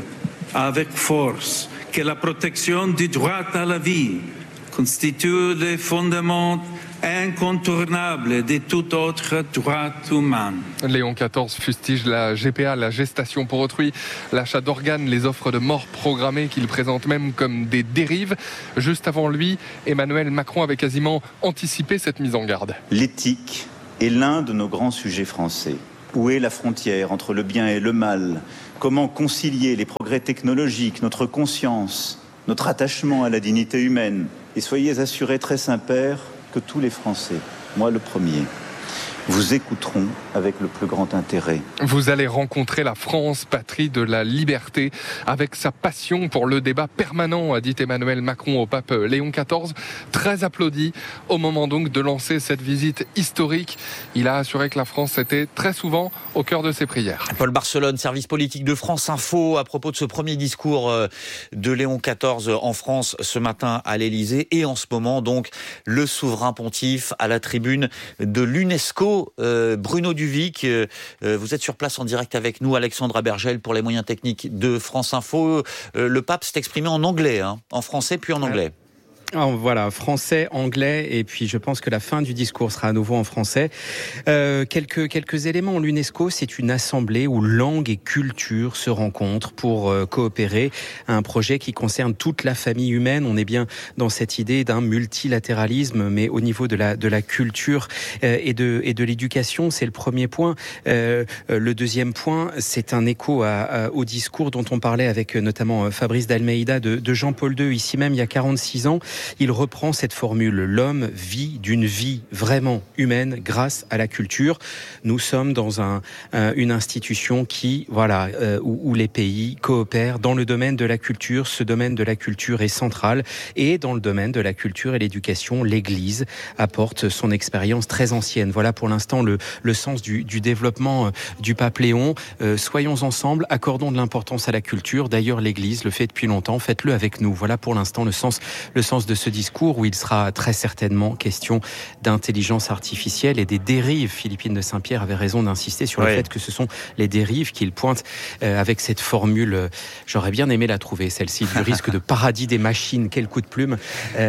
avec force que la protection du droit à la vie constitue le fondement incontournable de tout autre droit humain. Léon quatorze fustige la G P A, la gestation pour autrui, l'achat d'organes, les offres de mort programmées qu'il présente même comme des dérives. Juste avant lui, Emmanuel Macron avait quasiment anticipé cette mise en garde. L'éthique est l'un de nos grands sujets français. Où est la frontière entre le bien et le mal ? Comment concilier les progrès technologiques, notre conscience, notre attachement à la dignité humaine ? Et soyez assurés, très Saint-Père, que tous les Français, moi le premier, vous écouteront avec le plus grand intérêt. Vous allez rencontrer la France, patrie de la liberté, avec sa passion pour le débat permanent, a dit Emmanuel Macron au pape Léon quatorze, très applaudi au moment donc de lancer cette visite historique. Il a assuré que la France était très souvent au cœur de ses prières. Paul Barcelone, service politique de France Info, à propos de ce premier discours de Léon quatorze en France ce matin à l'Élysée, et en ce moment donc le souverain pontife à la tribune de l'UNESCO. Euh, Bruno Duvic, euh, vous êtes sur place en direct avec nous, Alexandra Bergel pour les moyens techniques de France Info. Euh, le pape s'est exprimé en anglais, hein, en français puis en anglais. Alors, voilà, français, anglais, et puis je pense que la fin du discours sera à nouveau en français. Euh, quelques quelques éléments. L'UNESCO, c'est une assemblée où langue et culture se rencontrent pour euh, coopérer à un projet qui concerne toute la famille humaine. On est bien dans cette idée d'un multilatéralisme, mais au niveau de la de la culture euh, et de et de l'éducation, c'est le premier point. Euh, le deuxième point, c'est un écho à, à, au discours dont on parlait avec notamment Fabrice d'Almeida de, de Jean-Paul deux, ici même il y a quarante-six ans. Il reprend cette formule. L'homme vit d'une vie vraiment humaine grâce à la culture. Nous sommes dans un, un, une institution qui, voilà, euh, où, où les pays coopèrent dans le domaine de la culture. Ce domaine de la culture est central. Et dans le domaine de la culture et l'éducation, l'Église apporte son expérience très ancienne. Voilà pour l'instant le, le sens du, du développement du pape Léon. Euh, soyons ensemble, accordons de l'importance à la culture. D'ailleurs, l'Église le fait depuis longtemps. Faites-le avec nous. Voilà pour l'instant le sens, le sens de ce discours où il sera très certainement question d'intelligence artificielle et des dérives. Philippine de Saint-Pierre avait raison d'insister sur le oui. fait que ce sont les dérives qu'il pointe euh, avec cette formule. Euh, j'aurais bien aimé la trouver, celle-ci, du risque de paradis des machines. Quel coup de plume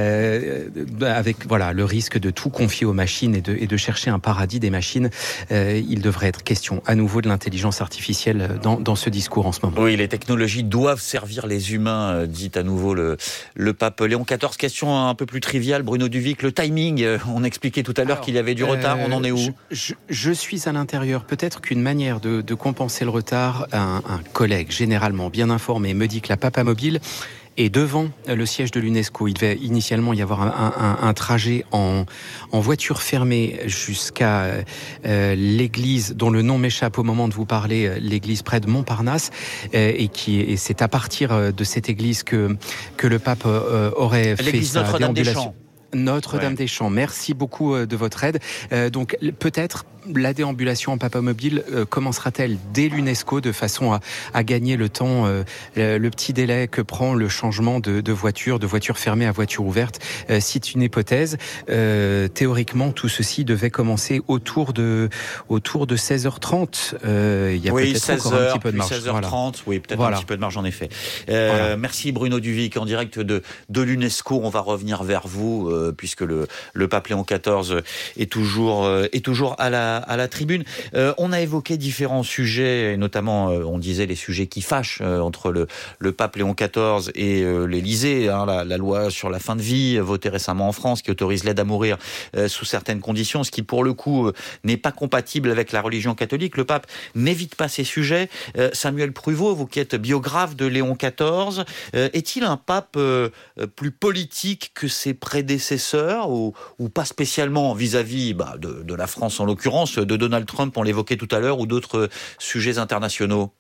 euh, avec voilà le risque de tout confier aux machines et de, et de chercher un paradis des machines. Euh, il devrait être question à nouveau de l'intelligence artificielle dans, dans ce discours en ce moment. Oui, les technologies doivent servir les humains, dit à nouveau le, le pape Léon quatorze. Question un peu plus triviale, Bruno Duvic, le timing, on expliquait tout à l'heure Alors, qu'il y avait du retard, euh, on en est où ? je, je, je suis à l'intérieur. Peut-être qu'une manière de, de compenser le retard, un, un collègue généralement bien informé me dit que la Papamobile est devant le siège de l'UNESCO. Il devait initialement y avoir un, un, un trajet en, en voiture fermée jusqu'à euh, l'église dont le nom m'échappe au moment de vous parler, l'église près de Montparnasse, euh, et qui et c'est à partir de cette église que que le pape euh, aurait l'église fait sa déambulation. Notre-Dame ouais. des Champs. Merci beaucoup de votre aide. Euh, donc peut-être la déambulation en Papamobile euh, commencera-t-elle dès l'UNESCO de façon à, à gagner le temps, euh, le, le petit délai que prend le changement de, de voiture, de voiture fermée à voiture ouverte. Euh, c'est une hypothèse. Euh, théoriquement, tout ceci devait commencer autour de autour de seize heures trente. Euh, il y a oui, peut-être seize heures, encore un petit peu de marge. seize heures trente, voilà. Oui, peut-être voilà. un petit peu de marge en effet. Euh, voilà. Merci Bruno Duvic en direct de de l'UNESCO. On va revenir vers vous euh, puisque le le pape Léon quatorze est toujours euh, est toujours à la à la tribune. Euh, on a évoqué différents sujets, et notamment, euh, on disait les sujets qui fâchent euh, entre le, le pape Léon quatorze et euh, l'Élysée. Hein, la, la loi sur la fin de vie, votée récemment en France, qui autorise l'aide à mourir euh, sous certaines conditions, ce qui, pour le coup, euh, n'est pas compatible avec la religion catholique. Le pape n'évite pas ces sujets. Euh, Samuel Pruvot, vous qui êtes biographe de Léon quatorze, euh, est-il un pape euh, plus politique que ses prédécesseurs, ou, ou pas spécialement vis-à-vis bah, de, de la France en l'occurrence, de Donald Trump, on l'évoquait tout à l'heure, ou d'autres sujets internationaux?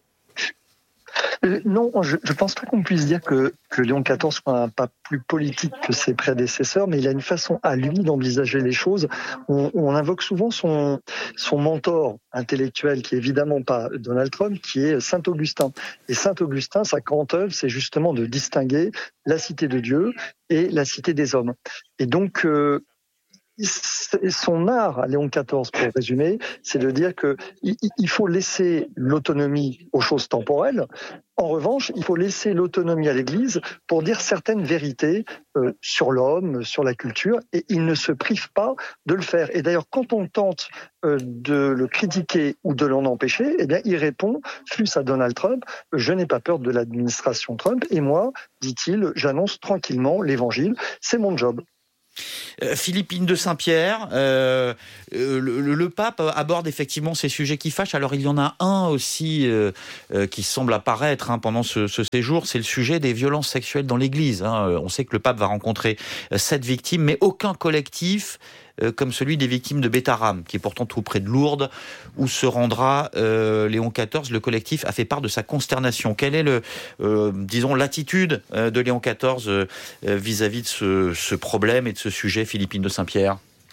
Euh, non, je ne pense pas qu'on puisse dire que, que Léon quatorze soit un pape plus politique que ses prédécesseurs, mais il a une façon à lui d'envisager les choses. On, on invoque souvent son, son mentor intellectuel, qui est évidemment pas Donald Trump, qui est Saint Augustin. Et Saint Augustin, sa grande œuvre, c'est justement de distinguer la cité de Dieu et la cité des hommes. Et donc, euh, son art à Léon quatorze, pour résumer, c'est de dire que il faut laisser l'autonomie aux choses temporelles. En revanche, il faut laisser l'autonomie à l'Église pour dire certaines vérités euh, sur l'homme, sur la culture, et il ne se prive pas de le faire. Et d'ailleurs, quand on tente euh, de le critiquer ou de l'en empêcher, eh bien, il répond, plus à Donald Trump, « Je n'ai pas peur de l'administration Trump, et moi, dit-il, j'annonce tranquillement l'Évangile, c'est mon job ». Euh, Philippine de Saint-Pierre, euh, euh, le, le pape aborde effectivement ces sujets qui fâchent. Alors il y en a un aussi euh, euh, qui semble apparaître hein, pendant ce, ce séjour, c'est le sujet des violences sexuelles dans l'Église. Hein. On sait que le pape va rencontrer euh, sept victimes, mais aucun collectif euh, comme celui des victimes de Bétharram, qui est pourtant tout près de Lourdes, où se rendra euh, Léon quatorze. Le collectif a fait part de sa consternation. Quelle est le, euh, disons, l'attitude euh, de Léon quatorze euh, vis-à-vis de ce, ce problème et de ce sujet, Philippine de Saint-Pierre?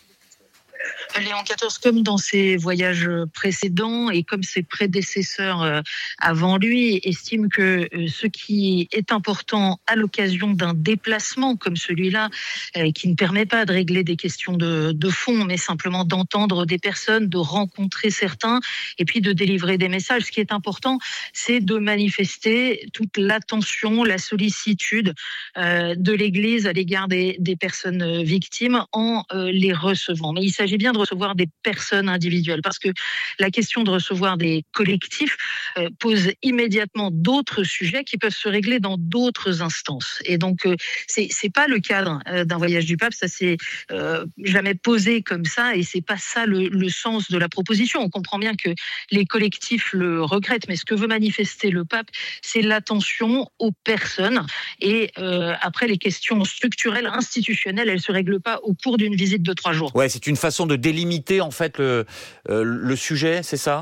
Léon quatorze, comme dans ses voyages précédents et comme ses prédécesseurs avant lui, estime que ce qui est important à l'occasion d'un déplacement comme celui-là, qui ne permet pas de régler des questions de, de fond, mais simplement d'entendre des personnes, de rencontrer certains et puis de délivrer des messages. Ce qui est important, c'est de manifester toute l'attention, la sollicitude de l'Église à l'égard des, des personnes victimes en les recevant. Mais il s'agit bien de recevoir des personnes individuelles, parce que la question de recevoir des collectifs euh, pose immédiatement d'autres sujets qui peuvent se régler dans d'autres instances. Et donc, euh, c'est, c'est pas le cadre euh, d'un voyage du pape, ça s'est euh, jamais posé comme ça, et c'est pas ça le, le sens de la proposition. On comprend bien que les collectifs le regrettent, mais ce que veut manifester le pape, c'est l'attention aux personnes. Et euh, après, les questions structurelles, institutionnelles, elles se règlent pas au cours d'une visite de trois jours. Ouais, c'est une façon de délimiter en fait le, euh, le sujet, c'est ça ?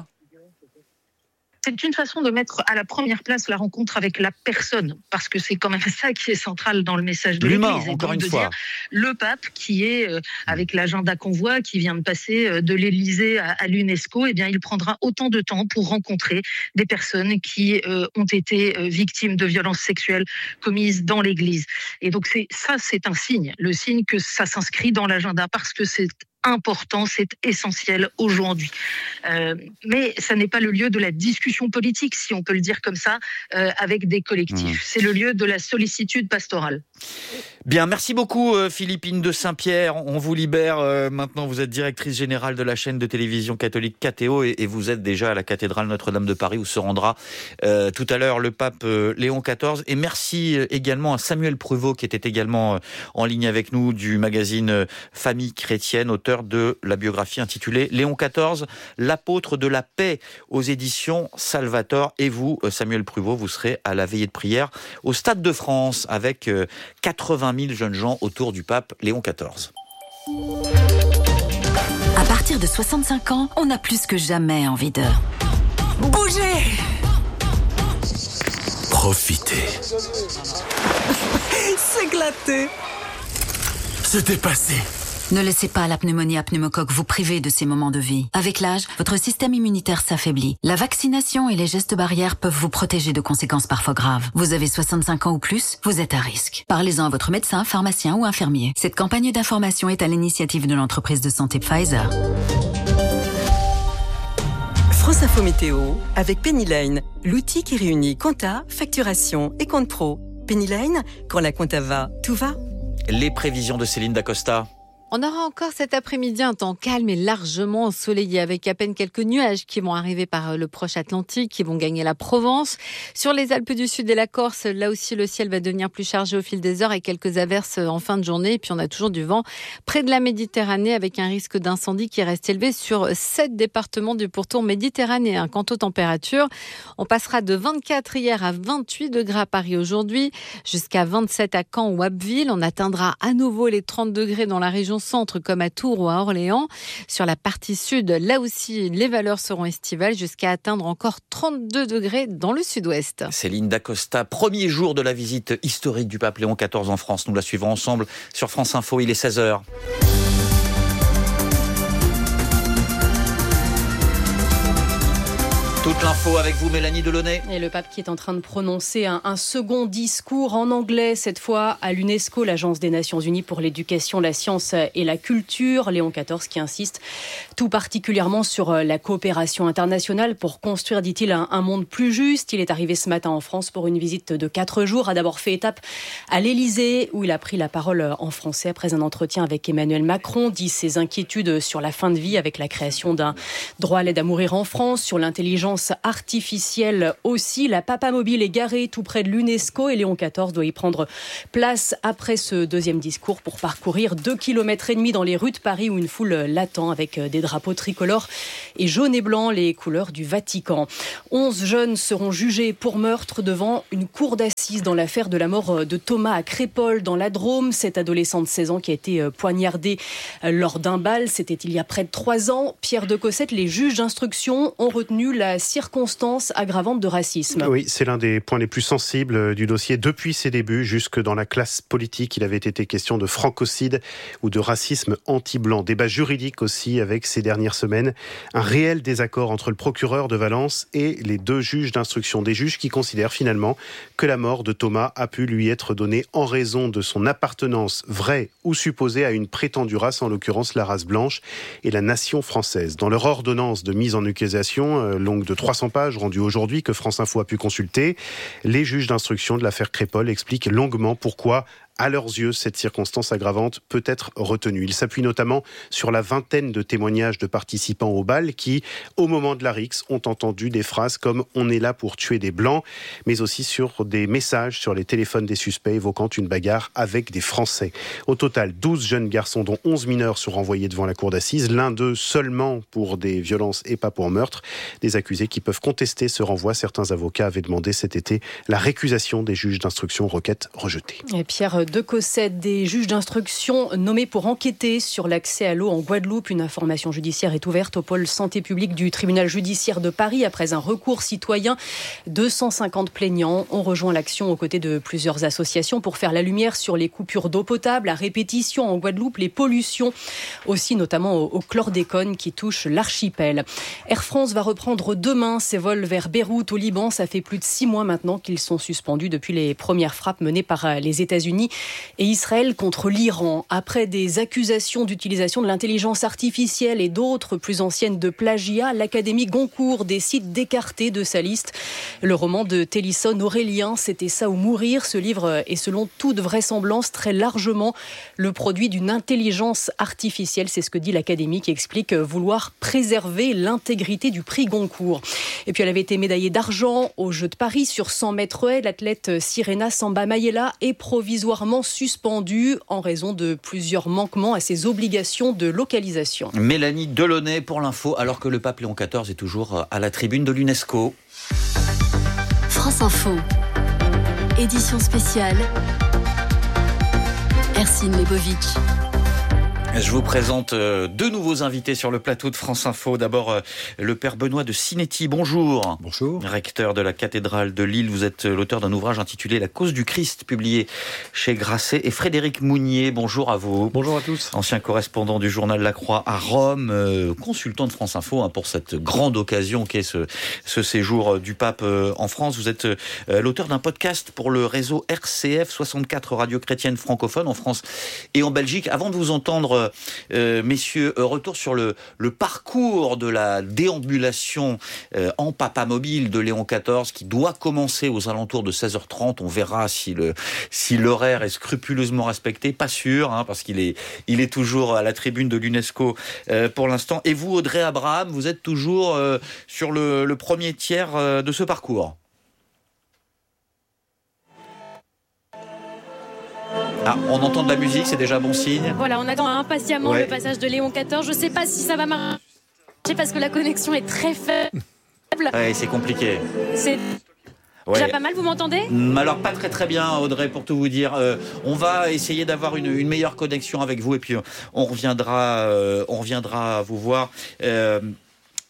C'est une façon de mettre à la première place la rencontre avec la personne, parce que c'est quand même ça qui est central dans le message de l'humain, l'Église. encore une de fois. Dire, le pape qui est euh, avec l'agenda convoi, qui vient de passer euh, de l'Élysée à, à l'UNESCO, eh bien il prendra autant de temps pour rencontrer des personnes qui euh, ont été euh, victimes de violences sexuelles commises dans l'Église. Et donc c'est ça, c'est un signe, le signe que ça s'inscrit dans l'agenda, parce que c'est important, c'est essentiel aujourd'hui. Euh, mais ça n'est pas le lieu de la discussion politique, si on peut le dire comme ça, euh, avec des collectifs. Mmh. C'est le lieu de la sollicitude pastorale. Bien, merci beaucoup Philippine de Saint-Pierre. On vous libère. Euh, maintenant, vous êtes directrice générale de la chaîne de télévision catholique K T O et, et vous êtes déjà à la cathédrale Notre-Dame de Paris où se rendra euh, tout à l'heure le pape euh, Léon quatorze. Et merci également à Samuel Pruvot qui était également euh, en ligne avec nous du magazine euh, Famille chrétienne, auteur de la biographie intitulée Léon quatorze, l'apôtre de la paix aux éditions Salvator. Et vous, Samuel Pruvot, vous serez à la veillée de prière au Stade de France avec quatre-vingt mille jeunes gens autour du pape Léon quatorze. À partir de soixante-cinq ans, on a plus que jamais envie de bouger. Profitez. S'éclater. C'était passé. Ne laissez pas la pneumonie à pneumocoque vous priver de ces moments de vie. Avec l'âge, votre système immunitaire s'affaiblit. La vaccination et les gestes barrières peuvent vous protéger de conséquences parfois graves. Vous avez soixante-cinq ans ou plus, vous êtes à risque. Parlez-en à votre médecin, pharmacien ou infirmier. Cette campagne d'information est à l'initiative de l'entreprise de santé Pfizer. France Info Météo avec Penny Lane, l'outil qui réunit compta, facturation et compte pro. Penny Lane, quand la compta va, tout va. Les prévisions de Céline Dacosta. On aura encore cet après-midi un temps calme et largement ensoleillé avec à peine quelques nuages qui vont arriver par le proche Atlantique, qui vont gagner la Provence. Sur les Alpes du Sud et la Corse, là aussi le ciel va devenir plus chargé au fil des heures et quelques averses en fin de journée. Et puis on a toujours du vent près de la Méditerranée avec un risque d'incendie qui reste élevé sur sept départements du pourtour méditerranéen. Quant aux températures, on passera de vingt-quatre hier à vingt-huit degrés à Paris aujourd'hui, jusqu'à vingt-sept à Caen ou Abbeville. On atteindra à nouveau les trente degrés dans la région centre comme à Tours ou à Orléans. Sur la partie sud, là aussi, les valeurs seront estivales jusqu'à atteindre encore trente-deux degrés dans le sud-ouest. Céline Dacosta, premier jour de la visite historique du pape Léon quatorze en France. Nous la suivons ensemble sur France Info, il est seize heures. Toute l'info avec vous, Mélanie Delaunay. Et le pape qui est en train de prononcer un, un second discours en anglais, cette fois à l'UNESCO, l'Agence des Nations Unies pour l'éducation, la science et la culture. Léon quatorze qui insiste tout particulièrement sur la coopération internationale pour construire, dit-il, un, un monde plus juste. Il est arrivé ce matin en France pour une visite de quatre jours. A d'abord fait étape à l'Élysée où il a pris la parole en français après un entretien avec Emmanuel Macron, dit ses inquiétudes sur la fin de vie avec la création d'un droit à l'aide à mourir en France, sur l'intelligence artificielle aussi. La Papamobile est garée tout près de l'UNESCO et Léon quatorze doit y prendre place après ce deuxième discours pour parcourir deux kilomètres et demi dans les rues de Paris où une foule l'attend avec des drapeaux tricolores et jaune et blanc, les couleurs du Vatican. Onze jeunes seront jugés pour meurtre devant une cour d'assises dans l'affaire de la mort de Thomas à Crépol dans la Drôme. Cet adolescent de seize ans qui a été poignardé lors d'un bal, c'était il y a près de trois ans. Pierre de Cossette, les juges d'instruction ont retenu la circonstance aggravante de racisme. Oui, c'est l'un des points les plus sensibles du dossier. Depuis ses débuts, jusque dans la classe politique, il avait été question de francocide ou de racisme anti-blanc. Débat juridique aussi avec ces dernières semaines. Un réel désaccord entre le procureur de Valence et les deux juges d'instruction. Des juges qui considèrent finalement que la mort de Thomas a pu lui être donnée en raison de son appartenance vraie ou supposée à une prétendue race, en l'occurrence la race blanche et la nation française. Dans leur ordonnance de mise en accusation, euh, longue de trois cents pages, rendue aujourd'hui, que France Info a pu consulter, les juges d'instruction de l'affaire Crépol expliquent longuement pourquoi, à leurs yeux, cette circonstance aggravante peut être retenue. Ils s'appuient notamment sur la vingtaine de témoignages de participants au bal qui, au moment de la rixe, ont entendu des phrases comme « on est là pour tuer des blancs », mais aussi sur des messages sur les téléphones des suspects évoquant une bagarre avec des Français. Au total, douze jeunes garçons, dont onze mineurs, sont renvoyés devant la cour d'assises, l'un d'eux seulement pour des violences et pas pour meurtre. Des accusés qui peuvent contester ce renvoi. Certains avocats avaient demandé cet été la récusation des juges d'instruction, requête rejetée. Et Pierre de Cossette, des juges d'instruction nommés pour enquêter sur l'accès à l'eau en Guadeloupe. Une information judiciaire est ouverte au pôle santé publique du tribunal judiciaire de Paris après un recours citoyen. deux cent cinquante plaignants ont rejoint l'action aux côtés de plusieurs associations pour faire la lumière sur les coupures d'eau potable à répétition en Guadeloupe, les pollutions aussi, notamment au, au chlordécone qui touche l'archipel. Air France va reprendre demain ses vols vers Beyrouth au Liban. Ça fait plus de six mois maintenant qu'ils sont suspendus depuis les premières frappes menées par les États-Unis et Israël contre l'Iran. Après des accusations d'utilisation de l'intelligence artificielle et d'autres plus anciennes de plagiat, l'Académie Goncourt décide d'écarter de sa liste le roman de Télisson Aurélien, C'était ça ou mourir. Ce livre est selon toute vraisemblance très largement le produit d'une intelligence artificielle. C'est ce que dit l'Académie qui explique vouloir préserver l'intégrité du prix Goncourt. Et puis elle avait été médaillée d'argent aux Jeux de Paris sur cent mètres haies. L'athlète Sirena Samba Mayela est provisoirement suspendue en raison de plusieurs manquements à ses obligations de localisation. Mélanie Delaunay pour l'info, alors que le pape Léon quatorze est toujours à la tribune de l'UNESCO. France Info, édition spéciale, Ercine Lebovitch. Je vous présente deux nouveaux invités sur le plateau de France Info. D'abord, le père Benoît de Sinetti. Bonjour. Bonjour. Recteur de la cathédrale de Lille. Vous êtes l'auteur d'un ouvrage intitulé La cause du Christ, publié chez Grasset. Et Frédéric Mounier, bonjour à vous. Bonjour à tous. Ancien correspondant du journal La Croix à Rome, euh, consultant de France Info hein, pour cette grande occasion qu'est ce, ce séjour du pape euh, en France. Vous êtes euh, l'auteur d'un podcast pour le réseau R C F, soixante-quatre radios chrétiennes francophones en France et en Belgique. Avant de vous entendre Euh, messieurs, euh, retour sur le, le parcours de la déambulation euh, en papamobile de Léon quatorze qui doit commencer aux alentours de seize heures trente. On verra si, le, si l'horaire est scrupuleusement respecté. Pas sûr, hein, parce qu'il est, il est toujours à la tribune de l'UNESCO euh, pour l'instant. Et vous, Audrey Abraham, vous êtes toujours euh, sur le, le premier tiers euh, de ce parcours. Ah, on entend de la musique, c'est déjà bon signe. Voilà, on attend impatiemment ouais. le passage de Léon quatorze. Je ne sais pas si ça va marcher parce que la connexion est très faible. Ouais, c'est compliqué. C'est ouais. déjà pas mal, vous m'entendez ? Alors pas très très bien, Audrey, pour tout vous dire. Euh, on va essayer d'avoir une, une meilleure connexion avec vous et puis on reviendra, euh, on reviendra vous voir. Euh,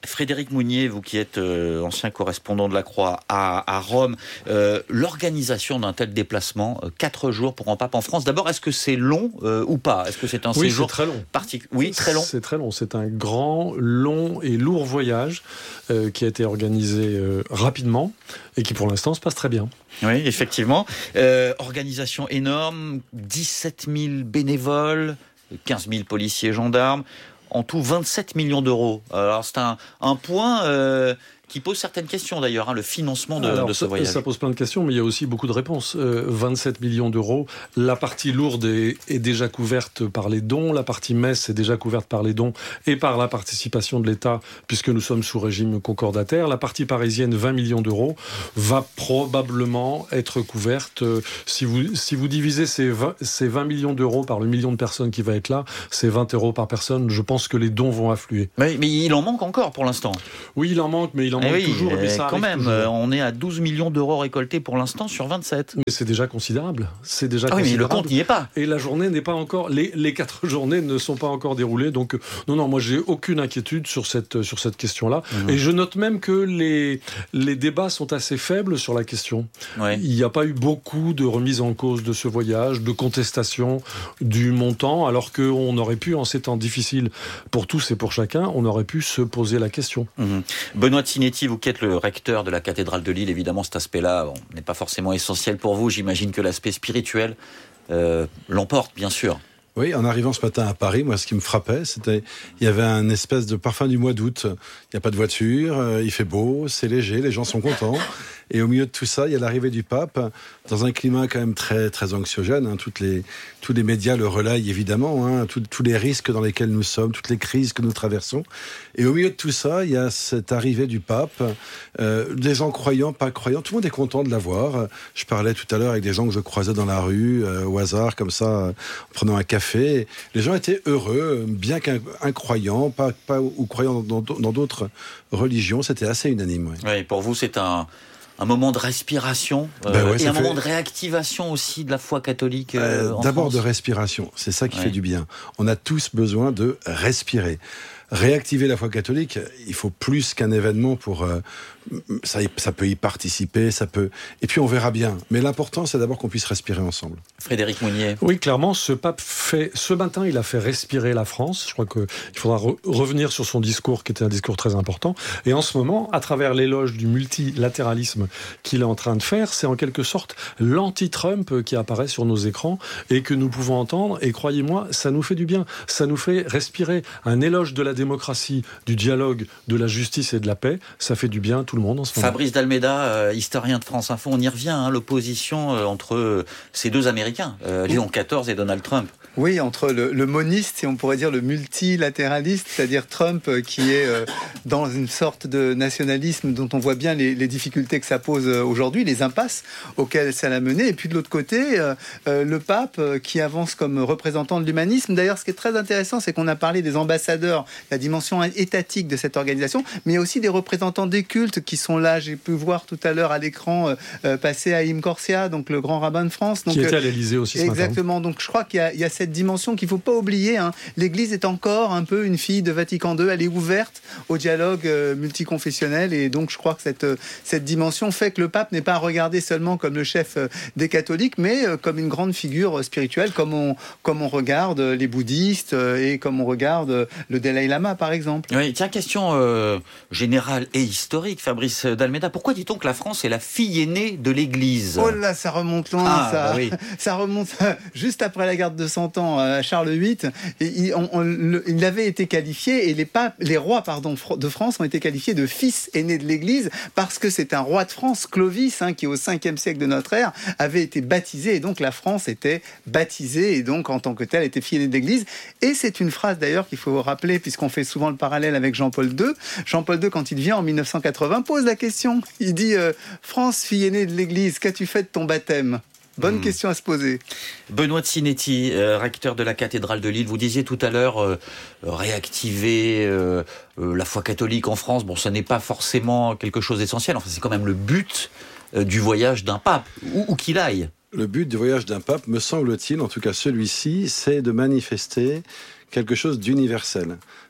Frédéric Mounier, vous qui êtes euh, ancien correspondant de la Croix à, à Rome, euh, l'organisation d'un tel déplacement, euh, quatre jours pour un pape en France, d'abord, est-ce que c'est long euh, ou pas ? Est-ce que c'est un oui, séjour c'est très long. Partic- Oui, très long. C'est très long. C'est un grand, long et lourd voyage euh, qui a été organisé euh, rapidement et qui, pour l'instant, se passe très bien. Oui, effectivement. Euh, organisation énorme, dix-sept mille bénévoles, quinze mille policiers et gendarmes. En tout, vingt-sept millions d'euros. Alors, c'est un, un point euh, qui pose certaines questions, d'ailleurs, hein, le financement de, Alors, de ce ça, voyage. Ça pose plein de questions, mais il y a aussi beaucoup de réponses. Euh, vingt-sept millions d'euros. La partie lourde est, est déjà couverte par les dons. La partie messe est déjà couverte par les dons et par la participation de l'État, puisque nous sommes sous régime concordataire. La partie parisienne, vingt millions d'euros, va probablement être couverte. Euh, si, vous, si vous divisez ces vingt, ces vingt millions d'euros par le million de personnes qui va être là, c'est vingt euros par personne. Je pense que les dons vont affluer. Mais, mais il en manque encore pour l'instant. Oui, il en manque, mais il en manque oui, toujours. Mais ça quand même, toujours. on est à douze millions d'euros récoltés pour l'instant sur vingt-sept. Mais c'est déjà considérable. C'est déjà ah oui, considérable. mais le compte n'y est pas. Et la journée n'est pas encore. Les, les quatre journées ne sont pas encore déroulées. Donc, non, non, moi, j'ai aucune inquiétude sur cette, sur cette question-là. Mmh. Et je note même que les, les débats sont assez faibles sur la question. Ouais. Il n'y a pas eu beaucoup de remise en cause de ce voyage, de contestation du montant, alors qu'on aurait pu, en ces temps difficiles pour tous et pour chacun, on aurait pu se poser la question. Mmh. Benoît Tsinetti, vous qui êtes le recteur de la cathédrale de Lille, évidemment cet aspect-là bon, n'est pas forcément essentiel pour vous. J'imagine que l'aspect spirituel euh, l'emporte, bien sûr. Oui, en arrivant ce matin à Paris, moi, ce qui me frappait, c'était il y avait un espèce de parfum du mois d'août. Il n'y a pas de voiture, euh, il fait beau, c'est léger, les gens sont contents. Et au milieu de tout ça, il y a l'arrivée du pape dans un climat quand même très très anxiogène. Hein. Toutes les tous les médias le relayent évidemment. Hein. Tous, tous les risques dans lesquels nous sommes, toutes les crises que nous traversons. Et au milieu de tout ça, il y a cette arrivée du pape. Euh, des gens croyants, pas croyants, tout le monde est content de la voir. Je parlais tout à l'heure avec des gens que je croisais dans la rue euh, au hasard, comme ça, euh, en prenant un café. Les gens étaient heureux, bien qu'incroyants, pas pas ou croyants dans, dans, dans d'autres religions. C'était assez unanime. Oui, oui pour vous, c'est un un moment de respiration euh, ben ouais, et un fait... moment de réactivation aussi de la foi catholique euh, en D'abord France. De respiration, c'est ça qui ouais. fait du bien. On a tous besoin de respirer. Réactiver la foi catholique, il faut plus qu'un événement pour... Euh, ça, ça peut y participer, ça peut... Et puis on verra bien. Mais l'important, c'est d'abord qu'on puisse respirer ensemble. Frédéric Mounier. Oui, clairement, ce pape fait... Ce matin, il a fait respirer la France. Je crois qu'il faudra re- revenir sur son discours, qui était un discours très important. Et en ce moment, à travers l'éloge du multilatéralisme qu'il est en train de faire, c'est en quelque sorte l'anti-Trump qui apparaît sur nos écrans et que nous pouvons entendre. Et croyez-moi, ça nous fait du bien. Ça nous fait respirer. Un éloge de la démocratie, du dialogue, de la justice et de la paix, ça fait du bien à tout le monde en ce moment. Fabrice Dalméda, euh, historien de France Info, on y revient, hein, l'opposition euh, entre euh, ces deux Américains, euh, Léon quatorze et Donald Trump. Oui, entre le, le moniste et on pourrait dire le multilatéraliste, c'est-à-dire Trump euh, qui est euh, dans une sorte de nationalisme dont on voit bien les, les difficultés que ça pose euh, aujourd'hui, les impasses auxquelles ça l'a mené, et puis de l'autre côté, euh, euh, le pape euh, qui avance comme représentant de l'humanisme. D'ailleurs, ce qui est très intéressant, c'est qu'on a parlé des ambassadeurs, la dimension étatique de cette organisation, mais il y a aussi des représentants des cultes qui sont là. J'ai pu voir tout à l'heure à l'écran euh, euh, passer Haïm Corsia, donc le grand rabbin de France. Donc, qui était à l'Élysée aussi ce matin. Exactement, donc je crois qu'il y a, il y a cette dimension qu'il ne faut pas oublier. Hein. L'Église est encore un peu une fille de Vatican deux, elle est ouverte au dialogue euh, multiconfessionnel, et donc je crois que cette, euh, cette dimension fait que le pape n'est pas regardé seulement comme le chef euh, des catholiques, mais euh, comme une grande figure euh, spirituelle, comme on, comme on regarde euh, les bouddhistes euh, et comme on regarde euh, le Dalai Lama par exemple. Oui, tiens, question euh, générale et historique, Fabrice Dalméda, pourquoi dit-on que la France est la fille aînée de l'Église ? Oh là, ça remonte loin, ah, ça, bah oui. ça remonte juste après la guerre de cent ans à Charles huit. Et il, on, on, le, il avait été qualifié, et les, papes, les rois pardon, de France ont été qualifiés de fils aînés de l'Église, parce que c'est un roi de France, Clovis, hein, qui au cinquième siècle de notre ère avait été baptisé, et donc la France était baptisée, et donc en tant que telle était fille aînée de l'Église. Et c'est une phrase d'ailleurs qu'il faut rappeler, puisqu'on fait souvent le parallèle avec Jean-Paul deux. Jean-Paul deux, quand il vient en mille neuf cent quatre-vingts, pose la question. Il dit euh, « France, fille aînée de l'Église, qu'as-tu fait de ton baptême ?» Bonne mmh. question à se poser. Benoît Tsinetti, euh, recteur de la cathédrale de Lille, vous disiez tout à l'heure euh, réactiver euh, euh, la foi catholique en France. Bon, ce n'est pas forcément quelque chose d'essentiel. Enfin, c'est quand même le but euh, du voyage d'un pape, où, où qu'il aille. Le but du voyage d'un pape, me semble-t-il, en tout cas celui-ci, c'est de manifester quelque chose d'universel.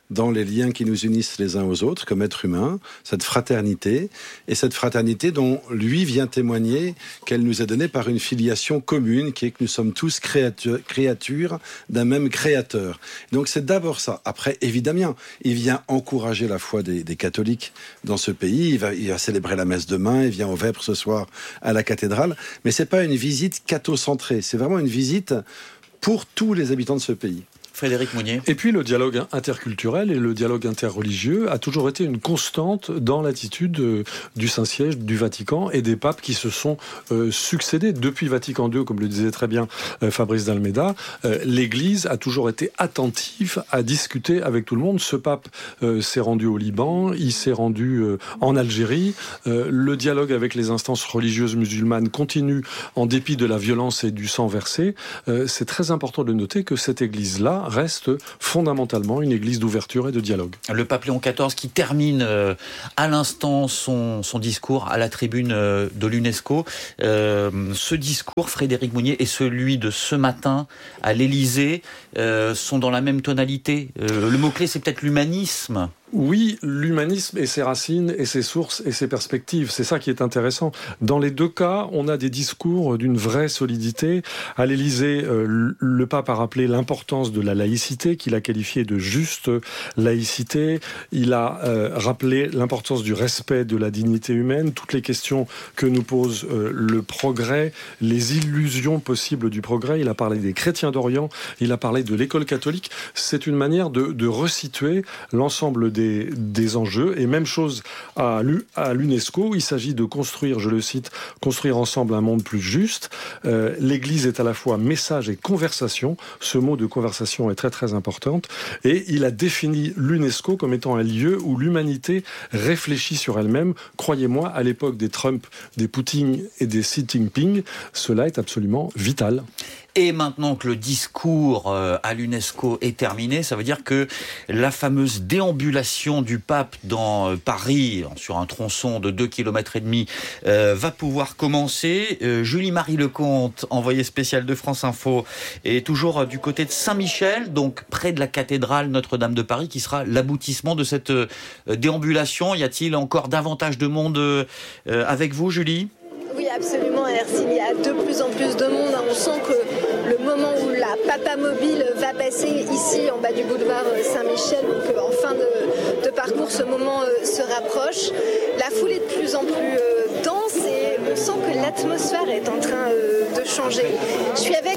dans les liens qui nous unissent les uns aux autres comme êtres humains, cette fraternité, et cette fraternité dont lui vient témoigner qu'elle nous est donnée par une filiation commune, qui est que nous sommes tous créatures, créatures d'un même créateur. Donc c'est d'abord ça. Après, évidemment, il vient encourager la foi des, des catholiques dans ce pays, il va, il va célébrer la messe demain, il vient au Vêpres ce soir à la cathédrale, mais c'est pas une visite cathocentrée, c'est vraiment une visite pour tous les habitants de ce pays. Frédéric Mounier. Et puis le dialogue interculturel et le dialogue interreligieux a toujours été une constante dans l'attitude euh, du Saint-Siège, du Vatican et des papes qui se sont euh, succédés depuis Vatican deux, comme le disait très bien euh, Fabrice d'Almeida. Euh, L'Église a toujours été attentive à discuter avec tout le monde. Ce pape euh, s'est rendu au Liban, il s'est rendu euh, en Algérie. Euh, le dialogue avec les instances religieuses musulmanes continue en dépit de la violence et du sang versé. Euh, c'est très important de noter que cette Église-là reste fondamentalement une église d'ouverture et de dialogue. Le pape Léon quatorze qui termine euh, à l'instant son, son discours à la tribune euh, de l'UNESCO. Euh, ce discours, Frédéric Mounier, et celui de ce matin à l'Élysée euh, sont dans la même tonalité. Euh, le mot-clé, c'est peut-être l'humanisme. Oui, l'humanisme et ses racines et ses sources et ses perspectives, c'est ça qui est intéressant. Dans les deux cas, on a des discours d'une vraie solidité. À l'Élysée, euh, le pape a rappelé l'importance de la laïcité, qu'il a qualifiée de juste laïcité. Il a euh, rappelé l'importance du respect de la dignité humaine, toutes les questions que nous pose euh, le progrès, les illusions possibles du progrès. Il a parlé des chrétiens d'Orient, il a parlé de l'école catholique. C'est une manière de, de resituer l'ensemble des Des, des enjeux. Et même chose à l'UNESCO, il s'agit de construire, je le cite, construire ensemble un monde plus juste. Euh, L'Église est à la fois message et conversation. Ce mot de conversation est très très important. Et il a défini l'UNESCO comme étant un lieu où l'humanité réfléchit sur elle-même. Croyez-moi, à l'époque des Trump, des Poutine et des Xi Jinping, cela est absolument vital. Et maintenant que le discours à l'UNESCO est terminé, ça veut dire que la fameuse déambulation du pape dans Paris, sur un tronçon de deux kilomètres et demi, euh, va pouvoir commencer. Euh, Julie-Marie Lecomte, envoyée spéciale de France Info, est toujours du côté de Saint-Michel, donc près de la cathédrale Notre-Dame de Paris, qui sera l'aboutissement de cette euh, déambulation. Y a-t-il encore davantage de monde euh, avec vous, Julie ? Oui, absolument, Hercine. Il y a de plus en plus de monde. On sent que le moment où la Papa Mobile va passer ici, en bas du boulevard Saint-Michel, donc en fin de, de parcours, ce moment se rapproche. La foule est de plus en plus dense et on sent que l'atmosphère est en train de changer. Je suis avec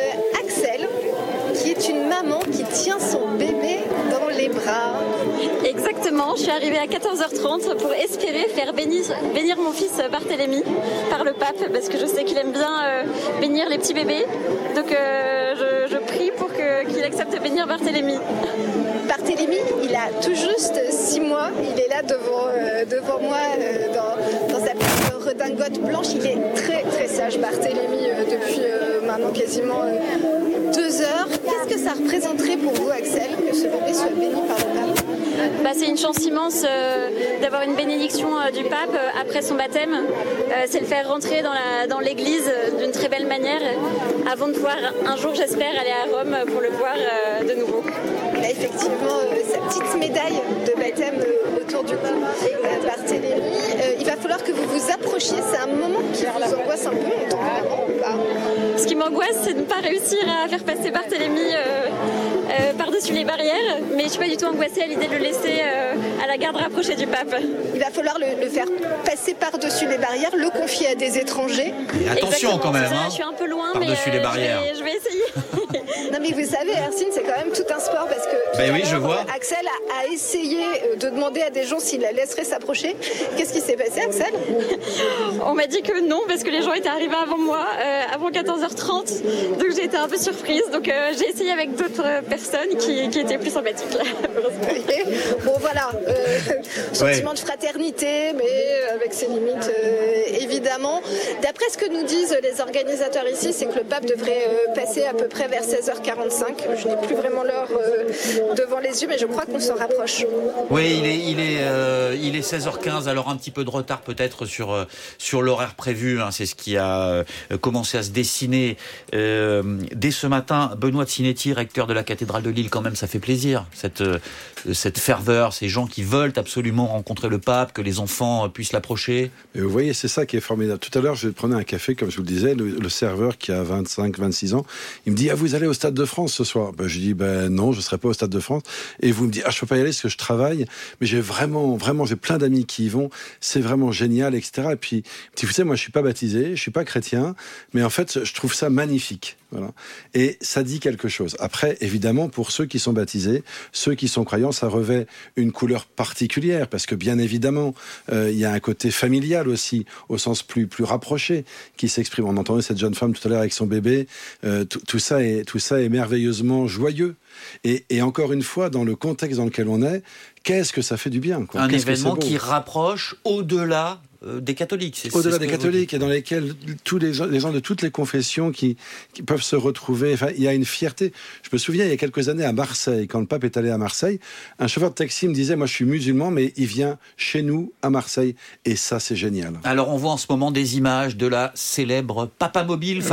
Axel, qui est une maman qui tient son bébé dans les bras. Exactement, je suis arrivée à quatorze heures trente pour espérer faire bénir, bénir mon fils Barthélemy par le pape, parce que je sais qu'il aime bien euh, bénir les petits bébés. Donc euh, je, je prie pour que, qu'il accepte de bénir Barthélemy. Barthélemy, il a tout juste six mois, il est là devant, euh, devant moi euh, dans, dans sa petite redingote blanche. Il est très très sage, Barthélemy, euh, depuis euh, maintenant quasiment euh, deux heures. Qu'est-ce que ça représenterait pour vous, Axel, que ce bébé soit béni par le pape ? Bah, c'est une chance immense euh, d'avoir une bénédiction euh, du pape euh, après son baptême. Euh, c'est le faire rentrer dans, la, dans l'église euh, d'une très belle manière euh, avant de pouvoir un jour, j'espère, aller à Rome pour le voir euh, de nouveau. Il a effectivement euh, sa petite médaille de baptême euh, autour du cou, euh, Barthélemy. Euh, il va falloir que vous vous approchiez. C'est un moment qui vous angoisse un peu en tant que maman ou pas ? Ce qui m'angoisse, c'est de ne pas réussir à faire passer Barthélemy euh, euh, par-dessus les barrières. Mais je ne suis pas du tout angoissée à l'idée de le laisser euh, à la garde rapprochée du pape. Il va falloir le, le faire passer par-dessus les barrières, le confier à des étrangers. Et attention Exactement, quand même, ça, hein, je suis un peu loin, par-dessus mais les euh, barrières. Je vais, je vais essayer. Non mais vous savez, Hercine, c'est quand même tout un sport parce que ben oui, je vois. Axel a, a essayé de demander à des gens s'il la laisserait s'approcher. Qu'est-ce qui s'est passé, Axel ? On m'a dit que non, parce que les gens étaient arrivés avant moi, euh, avant quatorze heures trente. Donc j'ai été un peu surprise. Donc euh, j'ai essayé avec d'autres personnes qui, qui étaient plus sympathiques. Bon voilà, euh, sentiment ouais. de fraternité, mais avec ses limites euh, évidemment. D'après ce que nous disent les organisateurs ici, c'est que le pape devrait euh, passer à peu près vers seize heures quarante-cinq. Je n'ai plus vraiment l'heure euh, devant les yeux, mais je crois qu'on s'en rapproche. Oui, il est, il est, euh, il est seize heures quinze, alors un petit peu de retard peut-être sur, euh, sur l'horaire prévu. Hein, c'est ce qui a euh, commencé à se dessiner euh, dès ce matin. Benoît Cinetti, recteur de la cathédrale de Lille, quand même, ça fait plaisir, cette, euh, cette ferveur, ces gens qui veulent absolument rencontrer le pape, que les enfants puissent l'approcher. Et vous voyez, c'est ça qui est formidable. Tout à l'heure, je prenais un café, comme je vous le disais, le, le serveur qui a vingt-cinq, vingt-six ans, il me dit « Ah, vous allez au Stade de France ce soir ?» Ben, je dis ben, « Non, je ne serai pas au Stade de France. » Et vous me dites « Ah, je ne peux pas y aller parce que je travaille, mais j'ai vraiment, vraiment, j'ai plein d'amis qui y vont, c'est vraiment génial, et cetera » Et puis, vous savez, moi, je ne suis pas baptisé, je ne suis pas chrétien, mais en fait, je trouve ça magnifique. Voilà. Et ça dit quelque chose. Après, évidemment, pour ceux qui sont baptisés, ceux qui sont croyants, ça revêt une couleur particulière, parce que bien évidemment, euh, il y a un côté familial aussi, au sens plus, plus rapproché, qui s'exprime. On entendait cette jeune femme tout à l'heure avec son bébé. Euh, tout, tout ça est, tout ça est merveilleusement joyeux. Et, et encore une fois, dans le contexte dans lequel on est, qu'est-ce que ça fait du bien, quoi. Un Qu'est-ce événement qui rapproche au-delà des catholiques. C'est, Au-delà c'est des catholiques, et dans lesquels tous les gens, les gens de toutes les confessions qui, qui peuvent se retrouver. Enfin, il y a une fierté. Je me souviens, il y a quelques années à Marseille, quand le pape est allé à Marseille, un chauffeur de taxi me disait, moi je suis musulman, mais il vient chez nous à Marseille. Et ça, c'est génial. Alors on voit en ce moment des images de la célèbre Papamobile.